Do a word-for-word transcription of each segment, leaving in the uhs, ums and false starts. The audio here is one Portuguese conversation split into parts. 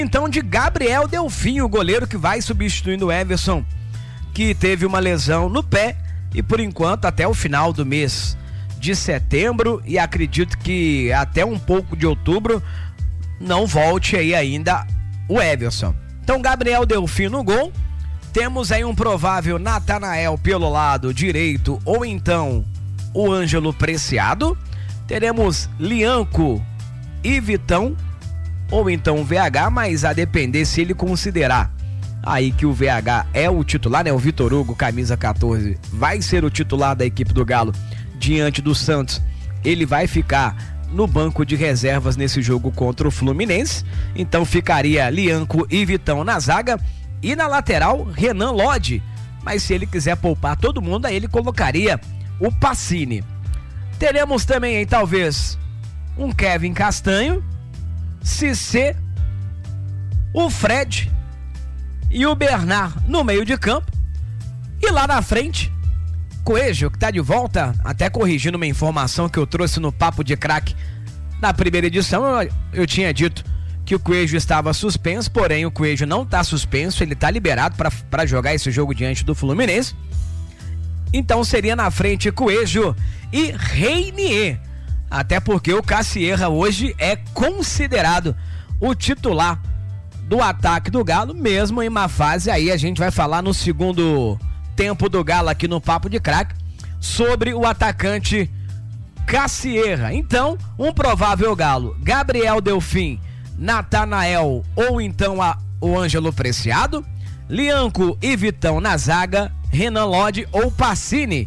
Então, de Gabriel Delfim, o goleiro que vai substituindo o Everson, que teve uma lesão no pé e por enquanto até o final do mês de setembro e acredito que até um pouco de outubro não volte aí ainda o Everson. Então, Gabriel Delfim no gol. Temos aí um provável Natanael pelo lado direito ou então o Ângelo Preciado. Teremos Lianco e Vitão ou então o V H, mas a depender se ele considerar aí que o V H é o titular, né? O Vitor Hugo, camisa quatorze, vai ser o titular da equipe do Galo diante do Santos. Ele vai ficar no banco de reservas nesse jogo contra o Fluminense. Então ficaria Lianco e Vitão na zaga. E na lateral, Renan Lodge. Mas se ele quiser poupar todo mundo, aí ele colocaria o Pacini. Teremos também aí, talvez, um Kevin Castanho, Cissé, o Fred e o Bernard no meio de campo. E lá na frente, Coelho, que tá de volta, até corrigindo uma informação que eu trouxe no Papo de Craque na primeira edição. Eu, eu tinha dito que o Coelho estava suspenso, porém o Coelho não está suspenso, ele está liberado para jogar esse jogo diante do Fluminense. Então seria na frente Coelho e Reinier, até porque o Cassierra hoje é considerado o titular do ataque do Galo, mesmo em uma fase. Aí a gente vai falar no segundo tempo do Galo aqui no Papo de Craque sobre o atacante Cassierra. Então, um provável Galo: Gabriel Delfim, Natanael ou então a, o Ângelo Preciado, Lianco e Vitão na zaga, Renan Lodge ou Pacini.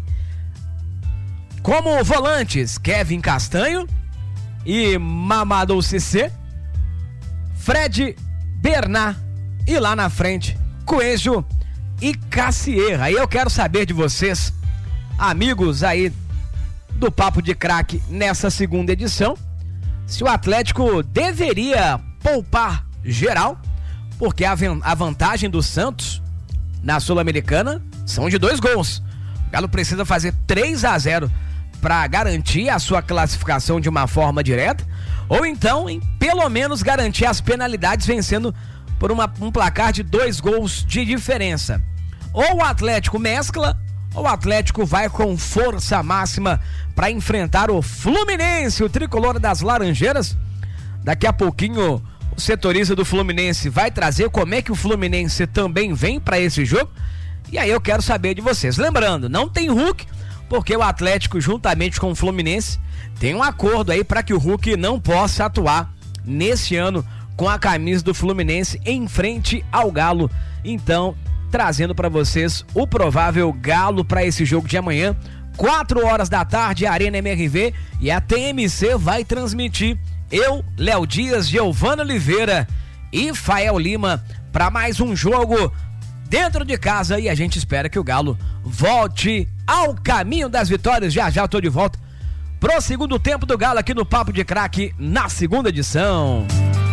Como volantes, Kevin Castanho e Mamadou Cissé, Fred, Bernard e lá na frente, Coelho e Cassierra. Aí eu quero saber de vocês, amigos aí do Papo de Craque nessa segunda edição, se o Atlético deveria poupar geral, porque a, a vantagem do Santos na Sul-Americana são de dois gols. O Galo precisa fazer três a zero para garantir a sua classificação de uma forma direta, ou então, em, pelo menos, garantir as penalidades vencendo por uma, um placar de dois gols de diferença. Ou o Atlético mescla, ou o Atlético vai com força máxima para enfrentar o Fluminense, o tricolor das Laranjeiras. Daqui a pouquinho o setorista do Fluminense vai trazer como é que o Fluminense também vem para esse jogo. E aí eu quero saber de vocês. Lembrando, não tem Hulk, porque o Atlético, juntamente com o Fluminense, tem um acordo aí para que o Hulk não possa atuar nesse ano com a camisa do Fluminense em frente ao Galo. Então, trazendo para vocês o provável Galo para esse jogo de amanhã, quatro horas da tarde, Arena M R V, e a T M C vai transmitir. Eu, Léo Dias, Giovana Oliveira e Fael Lima para mais um jogo dentro de casa, e a gente espera que o Galo volte ao caminho das vitórias. Já já eu tô de volta pro segundo tempo do Galo aqui no Papo de Craque na segunda edição.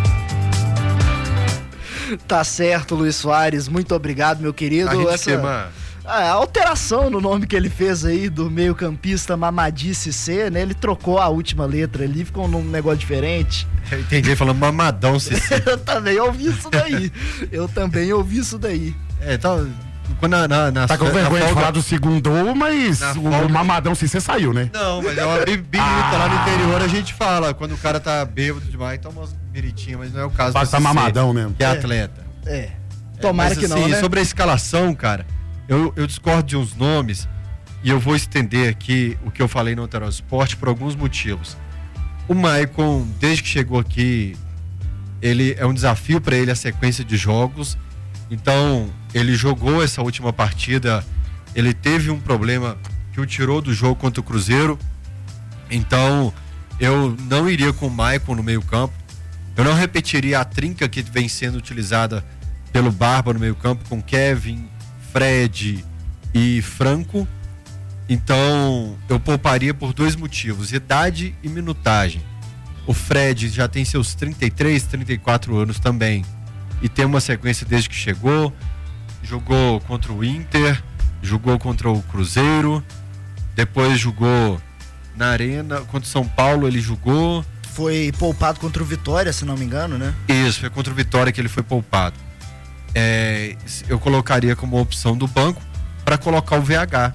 Tá certo, Luiz Soares, muito obrigado, meu querido. A gente Essa queima... a alteração no nome que ele fez aí do meio campista Mamadi Cissé, né? Ele trocou a última letra ali, ficou num negócio diferente. Eu entendi ele falando Mamadão Cissé. Eu também ouvi isso daí. Eu também ouvi isso daí. É, então, quando na, na, na tá com vergonha folga... de falar do segundo, mas o, folga... o Mamadão Cissé saiu, né? Não, mas é uma bebida. Ah. Lá no interior a gente fala, quando o cara tá bêbado demais, toma umas biritinhas, mas não é o caso. Mas tá mamadão mesmo. Que é, é atleta. É. Tomara é, mas, que assim, não, né? Sobre a escalação, cara, eu, eu discordo de uns nomes e eu vou estender aqui o que eu falei no Alterosa Esporte por alguns motivos. O Maicon, desde que chegou aqui, ele é um desafio para ele a sequência de jogos. Então, ele jogou essa última partida, ele teve um problema que o tirou do jogo contra o Cruzeiro. Então, eu não iria com o Maicon no meio campo. Eu não repetiria a trinca que vem sendo utilizada pelo Barba no meio campo, com Kevin, Fred e Franco. Então, eu pouparia por dois motivos: idade e minutagem. O Fred já tem seus trinta e três, trinta e quatro anos também, e tem uma sequência desde que chegou. Jogou contra o Inter, jogou contra o Cruzeiro, depois jogou na Arena, contra o São Paulo ele jogou, foi poupado contra o Vitória, se não me engano, né? Isso, foi contra o Vitória que ele foi poupado. É, eu colocaria como opção do banco para colocar o V H,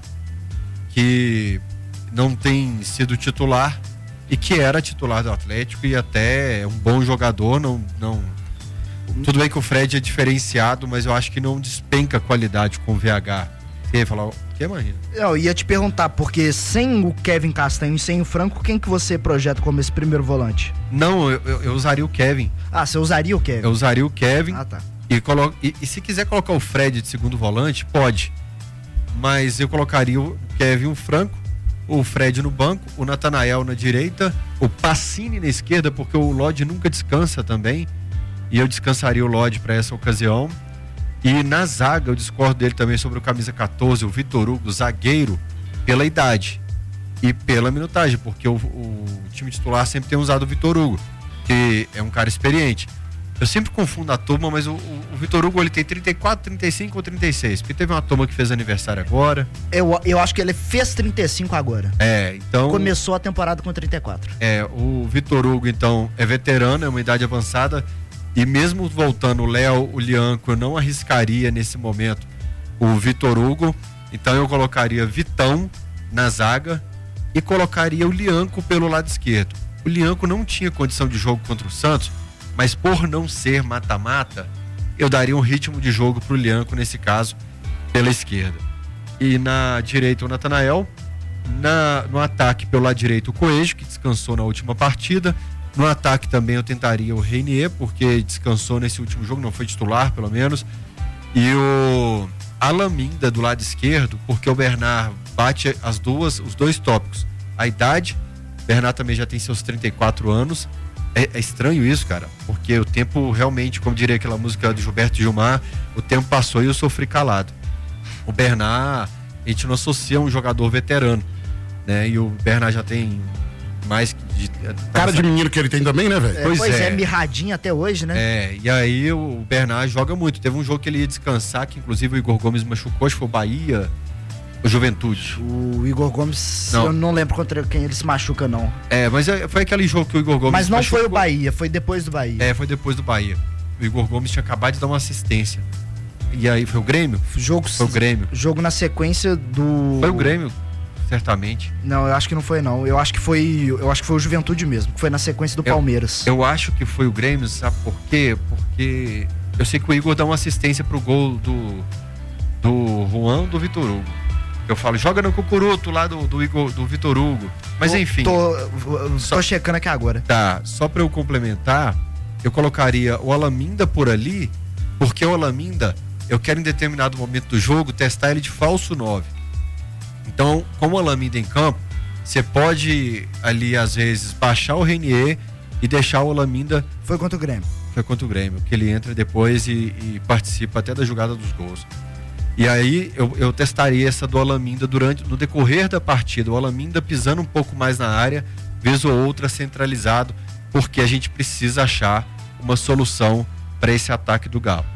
que não tem sido titular e que era titular do Atlético e até é um bom jogador. Não, não... Tudo bem que o Fred é diferenciado, mas eu acho que não despenca a qualidade com o V H. Você ia falar o que, Marina? Eu ia te perguntar, porque sem o Kevin Castanho e sem o Franco, quem que você projeta como esse primeiro volante? Não, eu, eu, eu usaria o Kevin. Ah, você usaria o Kevin? Eu usaria o Kevin. Ah, tá. E, colo... e, e se quiser colocar o Fred de segundo volante, pode. Mas eu colocaria o Kevin, o Franco, o Fred no banco, o Natanael na direita, o Pacini na esquerda, porque o Lodge nunca descansa também. E eu descansaria o Lodge para essa ocasião. E na zaga, eu discordo dele também sobre o camisa catorze, o Vitor Hugo, zagueiro, pela idade e pela minutagem, porque o, o time titular sempre tem usado o Vitor Hugo, que é um cara experiente. Eu sempre confundo a turma, mas o, o, o Vitor Hugo ele tem trinta e quatro, trinta e cinco ou trinta e seis, porque teve uma turma que fez aniversário agora. Eu, eu acho que ele fez trinta e cinco agora. É, então... Começou a temporada com trinta e quatro. É, o Vitor Hugo, então, é veterano, é uma idade avançada. E mesmo voltando o Léo, o Lianco, eu não arriscaria nesse momento o Vitor Hugo. Então eu colocaria Vitão na zaga e colocaria o Lianco pelo lado esquerdo. O Lianco não tinha condição de jogo contra o Santos, mas por não ser mata-mata, eu daria um ritmo de jogo pro Lianco nesse caso, pela esquerda. E na direita o Natanael, na, no ataque pelo lado direito o Coelho, que descansou na última partida. No ataque também eu tentaria o Reinier, porque descansou nesse último jogo, não foi titular pelo menos. E o Alaminda do lado esquerdo, porque o Bernard bate as duas, os dois tópicos. A idade, o Bernard também já tem seus trinta e quatro anos. É, é estranho isso, cara, porque o tempo realmente, como diria aquela música de Gilberto Gilmar, o tempo passou e eu sofri calado. O Bernard, a gente não associa a um jogador veterano, né? E o Bernard já tem mais de, cara de menino que ele tem também, né, velho? É, pois, pois é. é, mirradinho até hoje, né? É, e aí o Bernard joga muito. Teve um jogo que ele ia descansar, que inclusive o Igor Gomes machucou, acho que foi o Bahia, o Juventude. O Igor Gomes, não. eu não lembro contra quem ele se machuca, não. É, mas foi aquele jogo que o Igor Gomes Mas não machucou. Foi o Bahia, foi depois do Bahia. É, foi depois do Bahia. O Igor Gomes tinha acabado de dar uma assistência. E aí, foi o Grêmio? Jogo, foi o Grêmio. Jogo na sequência do... Foi o Grêmio. Certamente. Não, eu acho que não foi não. Eu acho que foi, eu acho que foi o Juventude mesmo, que foi na sequência do eu, Palmeiras. Eu acho que foi o Grêmio, sabe por quê? Porque eu sei que o Igor dá uma assistência pro gol do do Juan, do Vitor Hugo. Eu falo, joga no cucuruto lá do do Igor, do Vitor Hugo. Mas tô, enfim. Tô, só, tô checando aqui agora. Tá, só para eu complementar, eu colocaria o Alaminda por ali, porque o Alaminda, eu quero em determinado momento do jogo testar ele de falso nove. Então, como o Alaminda em campo, você pode ali, às vezes, baixar o Reinier e deixar o Alaminda... Foi contra o Grêmio. Foi contra o Grêmio, que ele entra depois e, e participa até da jogada dos gols. E aí, eu, eu testaria essa do Alaminda durante, no decorrer da partida. O Alaminda pisando um pouco mais na área, vez ou outra centralizado, porque a gente precisa achar uma solução para esse ataque do Galo.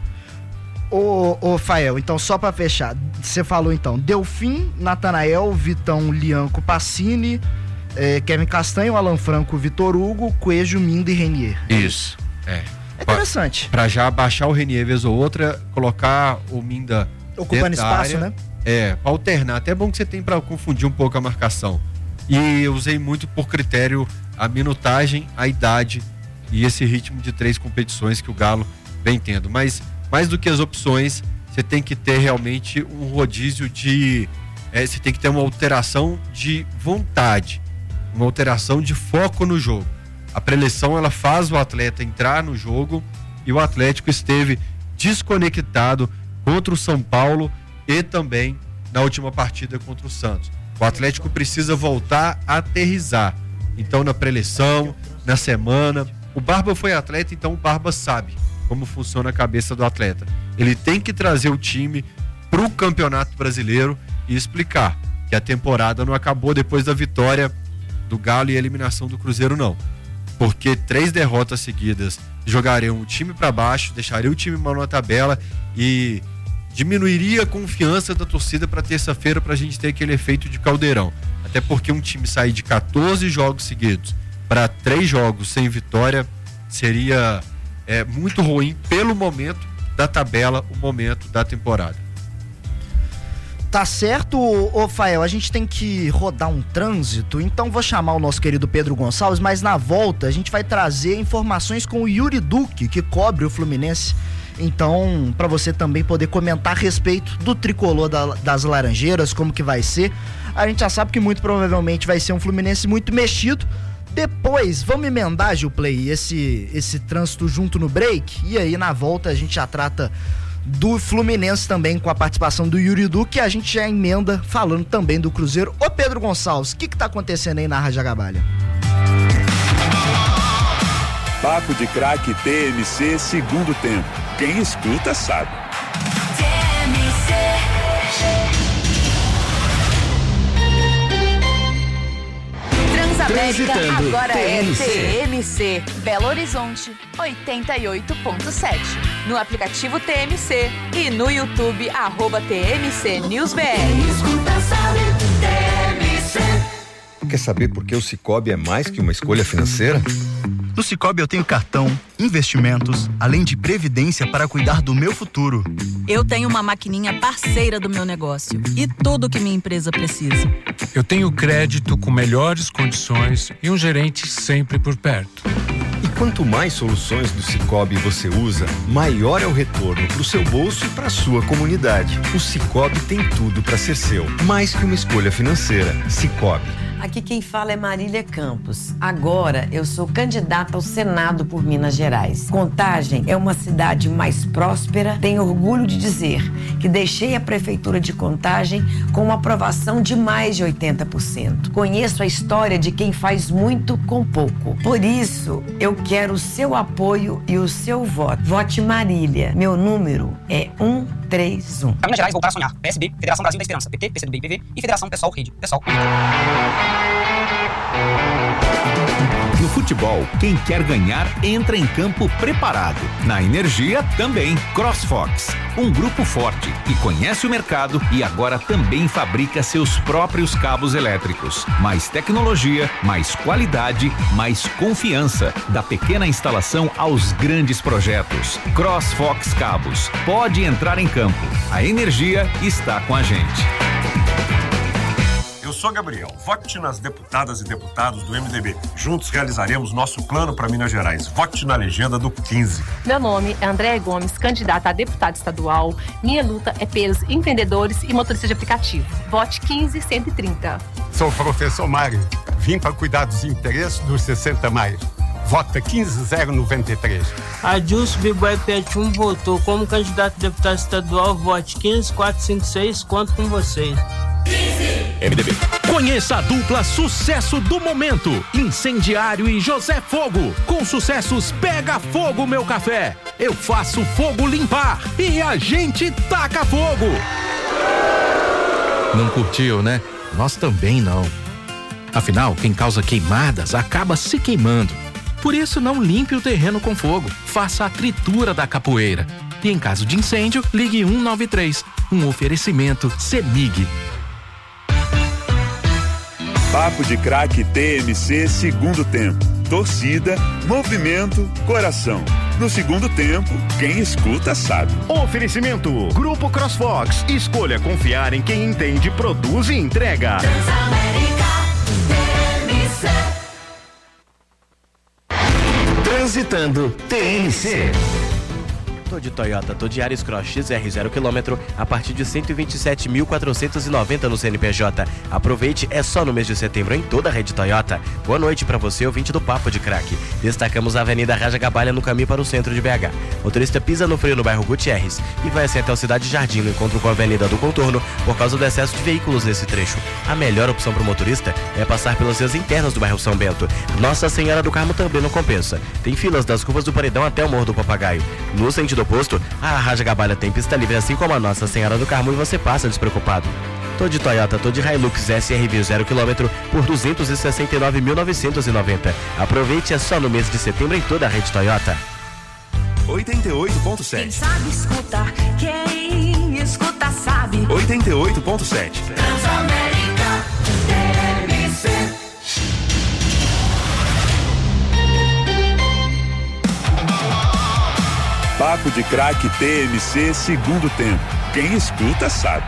Ô, ô Fael, então só pra fechar, você falou então, Delfim, Natanael, Vitão, Lianco, Pacini, eh, Kevin Castanho, Alan Franco, Vitor Hugo, Coelho, Minda e Reinier. Isso, é. É interessante. Pra já baixar o Reinier vez ou outra, colocar o Minda ocupando espaço, área, né? É, pra alternar, até é bom que você tem pra confundir um pouco a marcação. E eu usei muito por critério a minutagem, a idade e esse ritmo de três competições que o Galo vem tendo, mas mais do que as opções, você tem que ter realmente um rodízio de... É, você tem que ter uma alteração de vontade, uma alteração de foco no jogo. A preleção, ela faz o atleta entrar no jogo e o Atlético esteve desconectado contra o São Paulo e também na última partida contra o Santos. O Atlético precisa voltar a aterrizar. Então, na preleção, na semana... O Barba foi atleta, então o Barba sabe como funciona a cabeça do atleta. Ele tem que trazer o time pro Campeonato Brasileiro e explicar que a temporada não acabou depois da vitória do Galo e a eliminação do Cruzeiro, não. Porque três derrotas seguidas jogariam o time para baixo, deixaria o time mal na tabela e diminuiria a confiança da torcida para terça-feira, para a gente ter aquele efeito de caldeirão. Até porque um time sair de quatorze jogos seguidos para três jogos sem vitória seria é, muito ruim pelo momento da tabela, o momento da temporada. Tá certo, ô Fael, a gente tem que rodar um trânsito, então vou chamar o nosso querido Pedro Gonçalves, mas na volta a gente vai trazer informações com o Yuri Duque, que cobre o Fluminense. Então, para você também poder comentar a respeito do tricolor da, das Laranjeiras, como que vai ser. A gente já sabe que muito provavelmente vai ser um Fluminense muito mexido. Depois, vamos emendar, Gilplay, esse, esse trânsito junto no break, e aí na volta a gente já trata do Fluminense também, com a participação do Yuri Duque, e a gente já emenda falando também do Cruzeiro. Ô Pedro Gonçalves, o que que tá acontecendo aí na Rádio Agabalha? Papo de Craque T M C, segundo tempo. Quem escuta sabe. T M C. Transamérica agora é T M C. Belo Horizonte, oitenta e oito ponto sete. No aplicativo T M C e no YouTube, arroba T M C News B R. Quem escuta sabe, T M C. Quer saber por que o Sicoob é mais que uma escolha financeira? No Sicoob eu tenho cartão, investimentos, além de previdência para cuidar do meu futuro. Eu tenho uma maquininha parceira do meu negócio e tudo que minha empresa precisa. Eu tenho crédito com melhores condições e um gerente sempre por perto. E quanto mais soluções do Sicoob você usa, maior é o retorno para o seu bolso e para a sua comunidade. O Sicoob tem tudo para ser seu, mais que uma escolha financeira. Sicoob. Aqui quem fala é Marília Campos. Agora eu sou candidata ao Senado por Minas Gerais. Contagem é uma cidade mais próspera. Tenho orgulho de dizer que deixei a prefeitura de Contagem com uma aprovação de mais de oitenta por cento. Conheço a história de quem faz muito com pouco. Por isso, eu quero o seu apoio e o seu voto. Vote Marília. Meu número é um três um. Para Minas Gerais, voltar a sonhar. P S B, Federação Brasil da Esperança. P T, P C do B, I P V e Federação Pessoal Rede. Pessoal. No futebol, quem quer ganhar entra em campo preparado. Na energia, também. CrossFox, um grupo forte que conhece o mercado e agora também fabrica seus próprios cabos elétricos. Mais tecnologia, mais qualidade, mais confiança. Da pequena instalação aos grandes projetos. CrossFox Cabos. Pode entrar em campo. A energia está com a gente. Eu sou Gabriel, vote nas deputadas e deputados do M D B. Juntos realizaremos nosso plano para Minas Gerais. Vote na legenda do quinze. Meu nome é Andréa Gomes, candidata a deputada estadual. Minha luta é pelos empreendedores e motoristas de aplicativo. Vote quinze cento e trinta. Sou o professor Mário. Vim para cuidar dos interesses dos sessenta mais. Vota quinze zero noventa e três. Adilson Biboy Pet um votou como candidato a deputado estadual. Vote quinze quatrocentos e cinquenta e seis. Conto com vocês. M D B. Conheça a dupla sucesso do momento, Incendiário e José Fogo. Com sucessos Pega Fogo Meu Café, Eu Faço Fogo Limpar e A Gente Taca Fogo. Não curtiu, né? Nós também não. Afinal, quem causa queimadas acaba se queimando. Por isso, não limpe o terreno com fogo. Faça a tritura da capoeira. E em caso de incêndio, ligue um nove três. Um oferecimento CEMIG. Papo de Craque T M C, segundo tempo. Torcida, movimento, coração. No segundo tempo, quem escuta sabe. Oferecimento Grupo CrossFox. Escolha confiar em quem entende, produz e entrega. Transamérica T M C. Transitando T M C. Tô de Toyota, tô de Yaris Cross X R zero quilômetro a partir de cento e vinte e sete mil quatrocentos e noventa no C N P J. Aproveite, é só no mês de setembro em toda a rede Toyota. Boa noite pra você, ouvinte do Papo de Craque. Destacamos a Avenida Raja Gabalha no caminho para o centro de B H. Motorista pisa no freio no bairro Gutierrez e vai assim até o Cidade Jardim no encontro com a Avenida do Contorno por causa do excesso de veículos nesse trecho. A melhor opção pro motorista é passar pelas vias internas do bairro São Bento. Nossa Senhora do Carmo também não compensa. Tem filas das curvas do Paredão até o Morro do Papagaio. No sentido oposto, a Raja Gabalha tem pista livre, assim como a Nossa Senhora do Carmo, e você passa despreocupado. Tô de Toyota, tô de Hilux S R V zero quilômetro por duzentos e sessenta e nove mil novecentos e noventa. Aproveite, é só no mês de setembro em toda a rede Toyota. oitenta e oito ponto sete. Quem sabe escuta, quem escuta sabe. oitenta e oito ponto sete. Transamérica T M C. Papo de Craque T M C segundo tempo. Quem escuta sabe.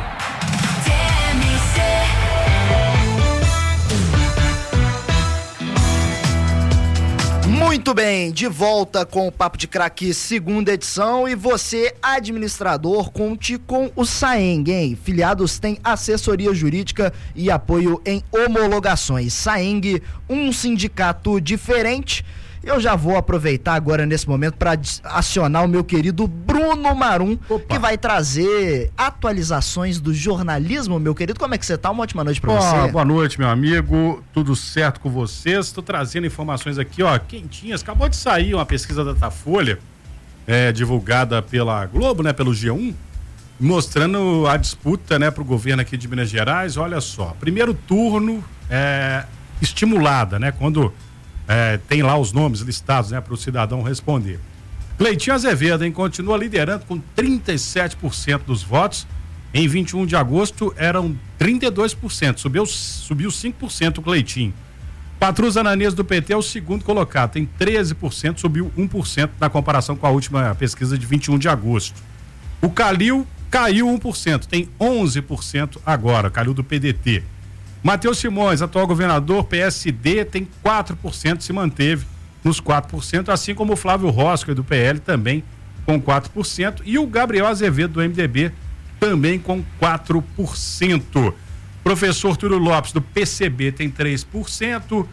Muito bem, de volta com o Papo de Craque segunda edição, e você, administrador, conte com o Saeng, hein? Filiados têm assessoria jurídica e apoio em homologações. Saeng, um sindicato diferente. Eu já vou aproveitar agora nesse momento para acionar o meu querido Bruno Marum, Opa. que vai trazer atualizações do jornalismo, meu querido. Como é que você tá? Uma ótima noite para você. Boa noite, meu amigo. Tudo certo com vocês? Estou trazendo informações aqui, ó, quentinhas. Acabou de sair uma pesquisa da Datafolha, é, divulgada pela Globo, né, pelo G um, mostrando a disputa, né, para o governo aqui de Minas Gerais. Olha só, primeiro turno é, estimulada, né, quando É, tem lá os nomes listados, né, para o cidadão responder. Cleitinho Azevedo, hein, continua liderando com trinta e sete por cento dos votos. Em vinte e um de agosto eram trinta e dois por cento, subiu, subiu cinco por cento o Cleitinho. Patrus Ananias do P T é o segundo colocado, tem treze por cento, subiu um por cento na comparação com a última pesquisa de vinte e um de agosto. O Calil caiu um por cento, tem onze por cento agora, Calil do P D T. Matheus Simões, atual governador, P S D, tem quatro por cento, se manteve nos quatro por cento, assim como o Flávio Rosca, do P L, também com quatro por cento, e o Gabriel Azevedo, do M D B, também com quatro por cento. Professor Túlio Lopes, do P C B, tem três por cento,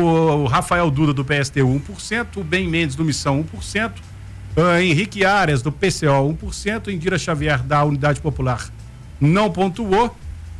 o Rafael Duda, do P S T U, um por cento, o Ben Mendes, do Missão, um por cento, uh, Henrique Arias, do P C O, um por cento, Indira Xavier, da Unidade Popular, não pontuou,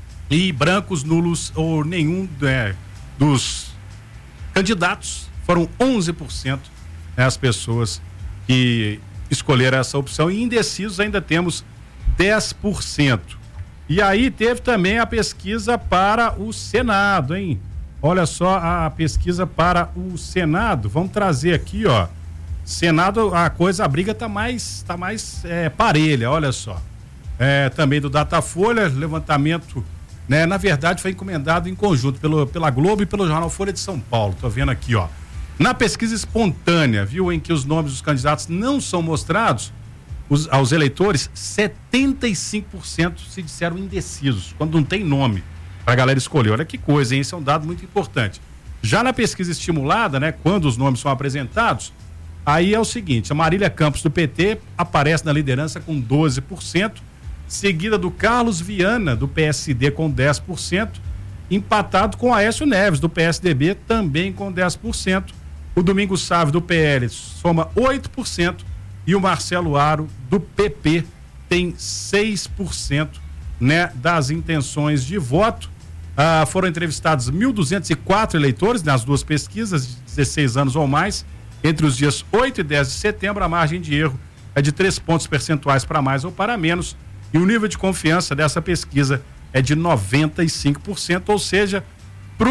e brancos, nulos ou nenhum é, dos candidatos, foram onze por cento, né, as pessoas que escolheram essa opção, e indecisos ainda temos dez por cento. E aí teve também a pesquisa para o Senado, hein? Olha só a pesquisa para o Senado, vamos trazer aqui, ó, Senado, a coisa, a briga tá mais, tá mais é, parelha, olha só. É, também do Datafolha, levantamento, né, na verdade foi encomendado em conjunto pelo, pela Globo e pelo jornal Folha de São Paulo. Tô vendo aqui, ó. Na pesquisa espontânea, viu, em que os nomes dos candidatos não são mostrados os, aos eleitores, setenta e cinco por cento se disseram indecisos, quando não tem nome pra galera escolher. Olha que coisa, hein? Esse é um dado muito importante. Já na pesquisa estimulada, né, quando os nomes são apresentados, aí é o seguinte, a Marília Campos, do P T, aparece na liderança com doze por cento, seguida do Carlos Viana, do P S D, com dez por cento, empatado com Aécio Neves, do P S D B, também com dez por cento. O Domingos Sávio, do P L, soma oito por cento, e o Marcelo Aro, do P P, tem seis por cento, né, das intenções de voto. Ah, foram entrevistados mil duzentos e quatro eleitores nas duas pesquisas, de dezesseis anos ou mais, entre os dias oito e dez de setembro. A margem de erro é de três pontos percentuais para mais ou para menos. E o nível de confiança dessa pesquisa é de noventa e cinco por cento, ou seja, para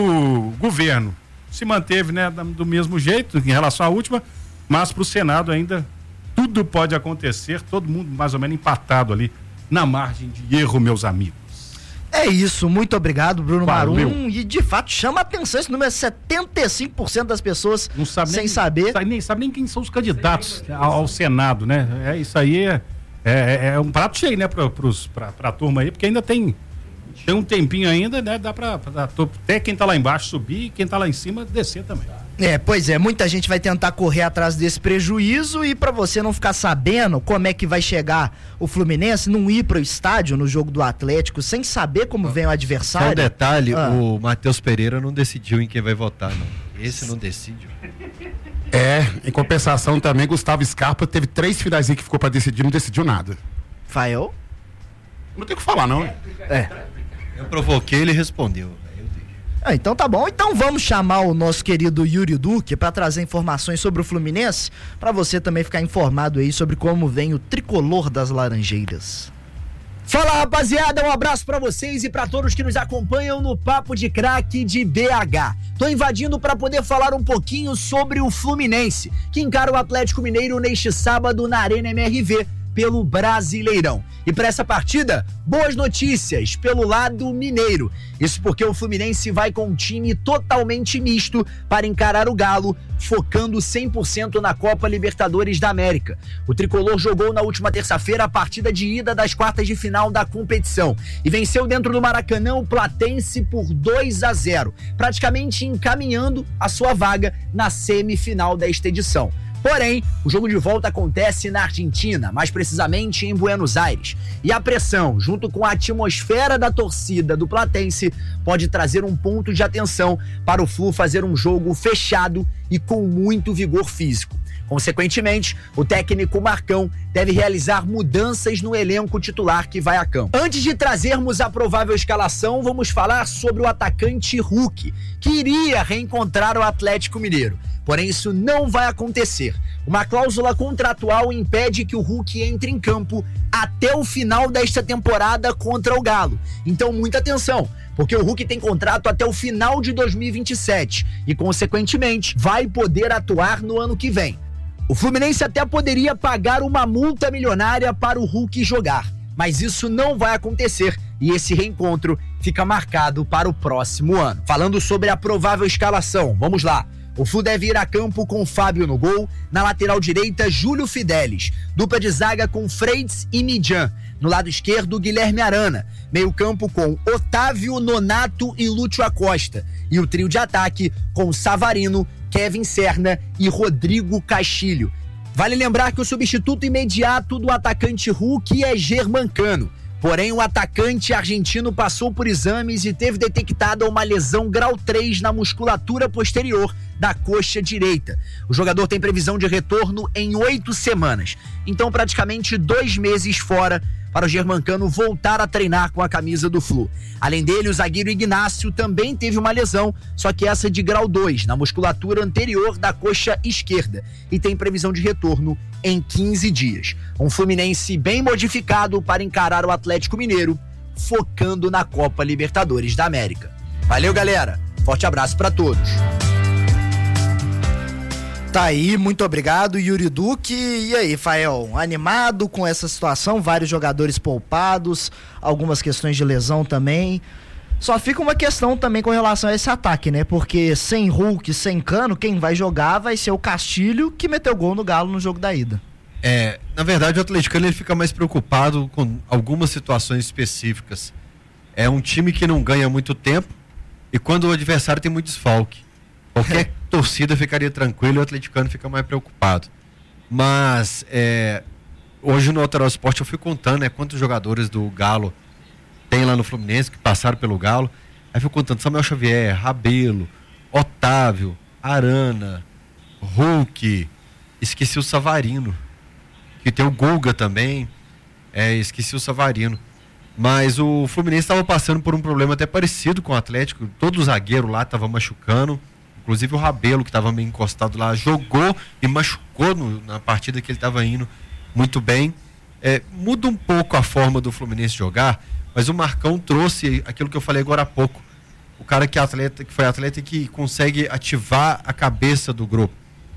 o governo se manteve, né, do mesmo jeito em relação à última, mas para o Senado ainda tudo pode acontecer, todo mundo mais ou menos empatado ali na margem de erro, meus amigos. É isso, muito obrigado, Bruno Valeu. Marum. E de fato chama a atenção esse número, é setenta e cinco por cento das pessoas não sabe sem nem, saber. Sabe, nem sabe nem quem são os candidatos ao, ao Senado, né? É, isso aí é, é, é um prato cheio, né, pra, pros, pra, pra turma aí, porque ainda tem, tem um tempinho ainda, né? Dá pra, pra até quem tá lá embaixo subir e quem tá lá em cima descer também. É, pois é, muita gente vai tentar correr atrás desse prejuízo, e para você não ficar sabendo como é que vai chegar o Fluminense, não ir pro estádio no jogo do Atlético sem saber como vem o adversário. Só um detalhe, ah. o Matheus Pereira não decidiu em quem vai votar, não. Esse não decide. É, em compensação também, Gustavo Scarpa teve três finais aí que ficou para decidir, não decidiu nada. Fael? Não tem o que falar, não. É. Eu provoquei, ele respondeu. Ah, então tá bom. Então vamos chamar o nosso querido Yuri Duque para trazer informações sobre o Fluminense, para você também ficar informado aí sobre como vem o tricolor das Laranjeiras. Fala, rapaziada, um abraço pra vocês e pra todos que nos acompanham no Papo de Craque de B H. Tô invadindo para poder falar um pouquinho sobre o Fluminense, que encara o Atlético Mineiro neste sábado na Arena M R V, pelo Brasileirão. E para essa partida, boas notícias pelo lado mineiro. Isso porque o Fluminense vai com um time totalmente misto para encarar o Galo, focando cem por cento na Copa Libertadores da América. O tricolor jogou na última terça-feira a partida de ida das quartas de final da competição e venceu dentro do Maracanã o Platense por dois a zero, praticamente encaminhando a sua vaga na semifinal desta edição. Porém, o jogo de volta acontece na Argentina, mais precisamente em Buenos Aires. E a pressão, junto com a atmosfera da torcida do Platense, pode trazer um ponto de atenção para o Flu fazer um jogo fechado e com muito vigor físico. Consequentemente, o técnico Marcão deve realizar mudanças no elenco titular que vai a campo. Antes de trazermos a provável escalação, vamos falar sobre o atacante Hulk, que iria reencontrar o Atlético Mineiro. Porém, isso não vai acontecer. Uma cláusula contratual impede que o Hulk entre em campo até o final desta temporada contra o Galo. Então, muita atenção, porque o Hulk tem contrato até o final de dois mil e vinte e sete e, consequentemente, vai poder atuar no ano que vem. O Fluminense até poderia pagar uma multa milionária para o Hulk jogar, mas isso não vai acontecer e esse reencontro fica marcado para o próximo ano. Falando sobre a provável escalação, vamos lá. O Flu deve ir a campo com Fábio no gol, na lateral direita Júlio Fidelis, dupla de zaga com Freitas e Midjan, no lado esquerdo Guilherme Arana, meio campo com Otávio, Nonato e Lúcio Acosta, e o trio de ataque com Savarino, Kevin Serna e Rodrigo Castilho. Vale lembrar que o substituto imediato do atacante Hulk é Germancano. Porém, o atacante argentino passou por exames e teve detectada uma lesão grau três na musculatura posterior da coxa direita. O jogador tem previsão de retorno em oito semanas. Então, praticamente dois meses fora para o Germancano voltar a treinar com a camisa do Flu. Além dele, o zagueiro Ignácio também teve uma lesão, só que essa de grau dois, na musculatura anterior da coxa esquerda, e tem previsão de retorno em quinze dias. Um Fluminense bem modificado para encarar o Atlético Mineiro, focando na Copa Libertadores da América. Valeu, galera. Forte abraço para todos. Tá aí, muito obrigado, Yuri Duque. E aí, Fael, animado com essa situação? Vários jogadores poupados, algumas questões de lesão também. Só fica uma questão também com relação a esse ataque, né? Porque sem Hulk, sem Cano, quem vai jogar vai ser o Castilho, que meteu gol no Galo no jogo da ida. É, na verdade, o atleticano ele fica mais preocupado com algumas situações específicas. É um time que não ganha muito tempo e quando o adversário tem muito desfalque. Qualquer torcida ficaria tranquila e o atleticano fica mais preocupado. Mas é, hoje no Alterosa Esporte eu fui contando, né, quantos jogadores do Galo tem lá no Fluminense que passaram pelo Galo. Aí fui contando Samuel Xavier, Rabelo, Otávio, Arana, Hulk, esqueci o Savarino, que tem o Guga também, é, esqueci o Savarino. Mas o Fluminense estava passando por um problema até parecido com o Atlético, todo o zagueiro lá estava machucando. Inclusive o Rabelo, que estava meio encostado lá, jogou e machucou no, na partida que ele estava indo muito bem. É, muda um pouco a forma do Fluminense jogar, mas o Marcão trouxe aquilo que eu falei agora há pouco. O cara que, é atleta, que foi atleta e que consegue ativar a cabeça do grupo.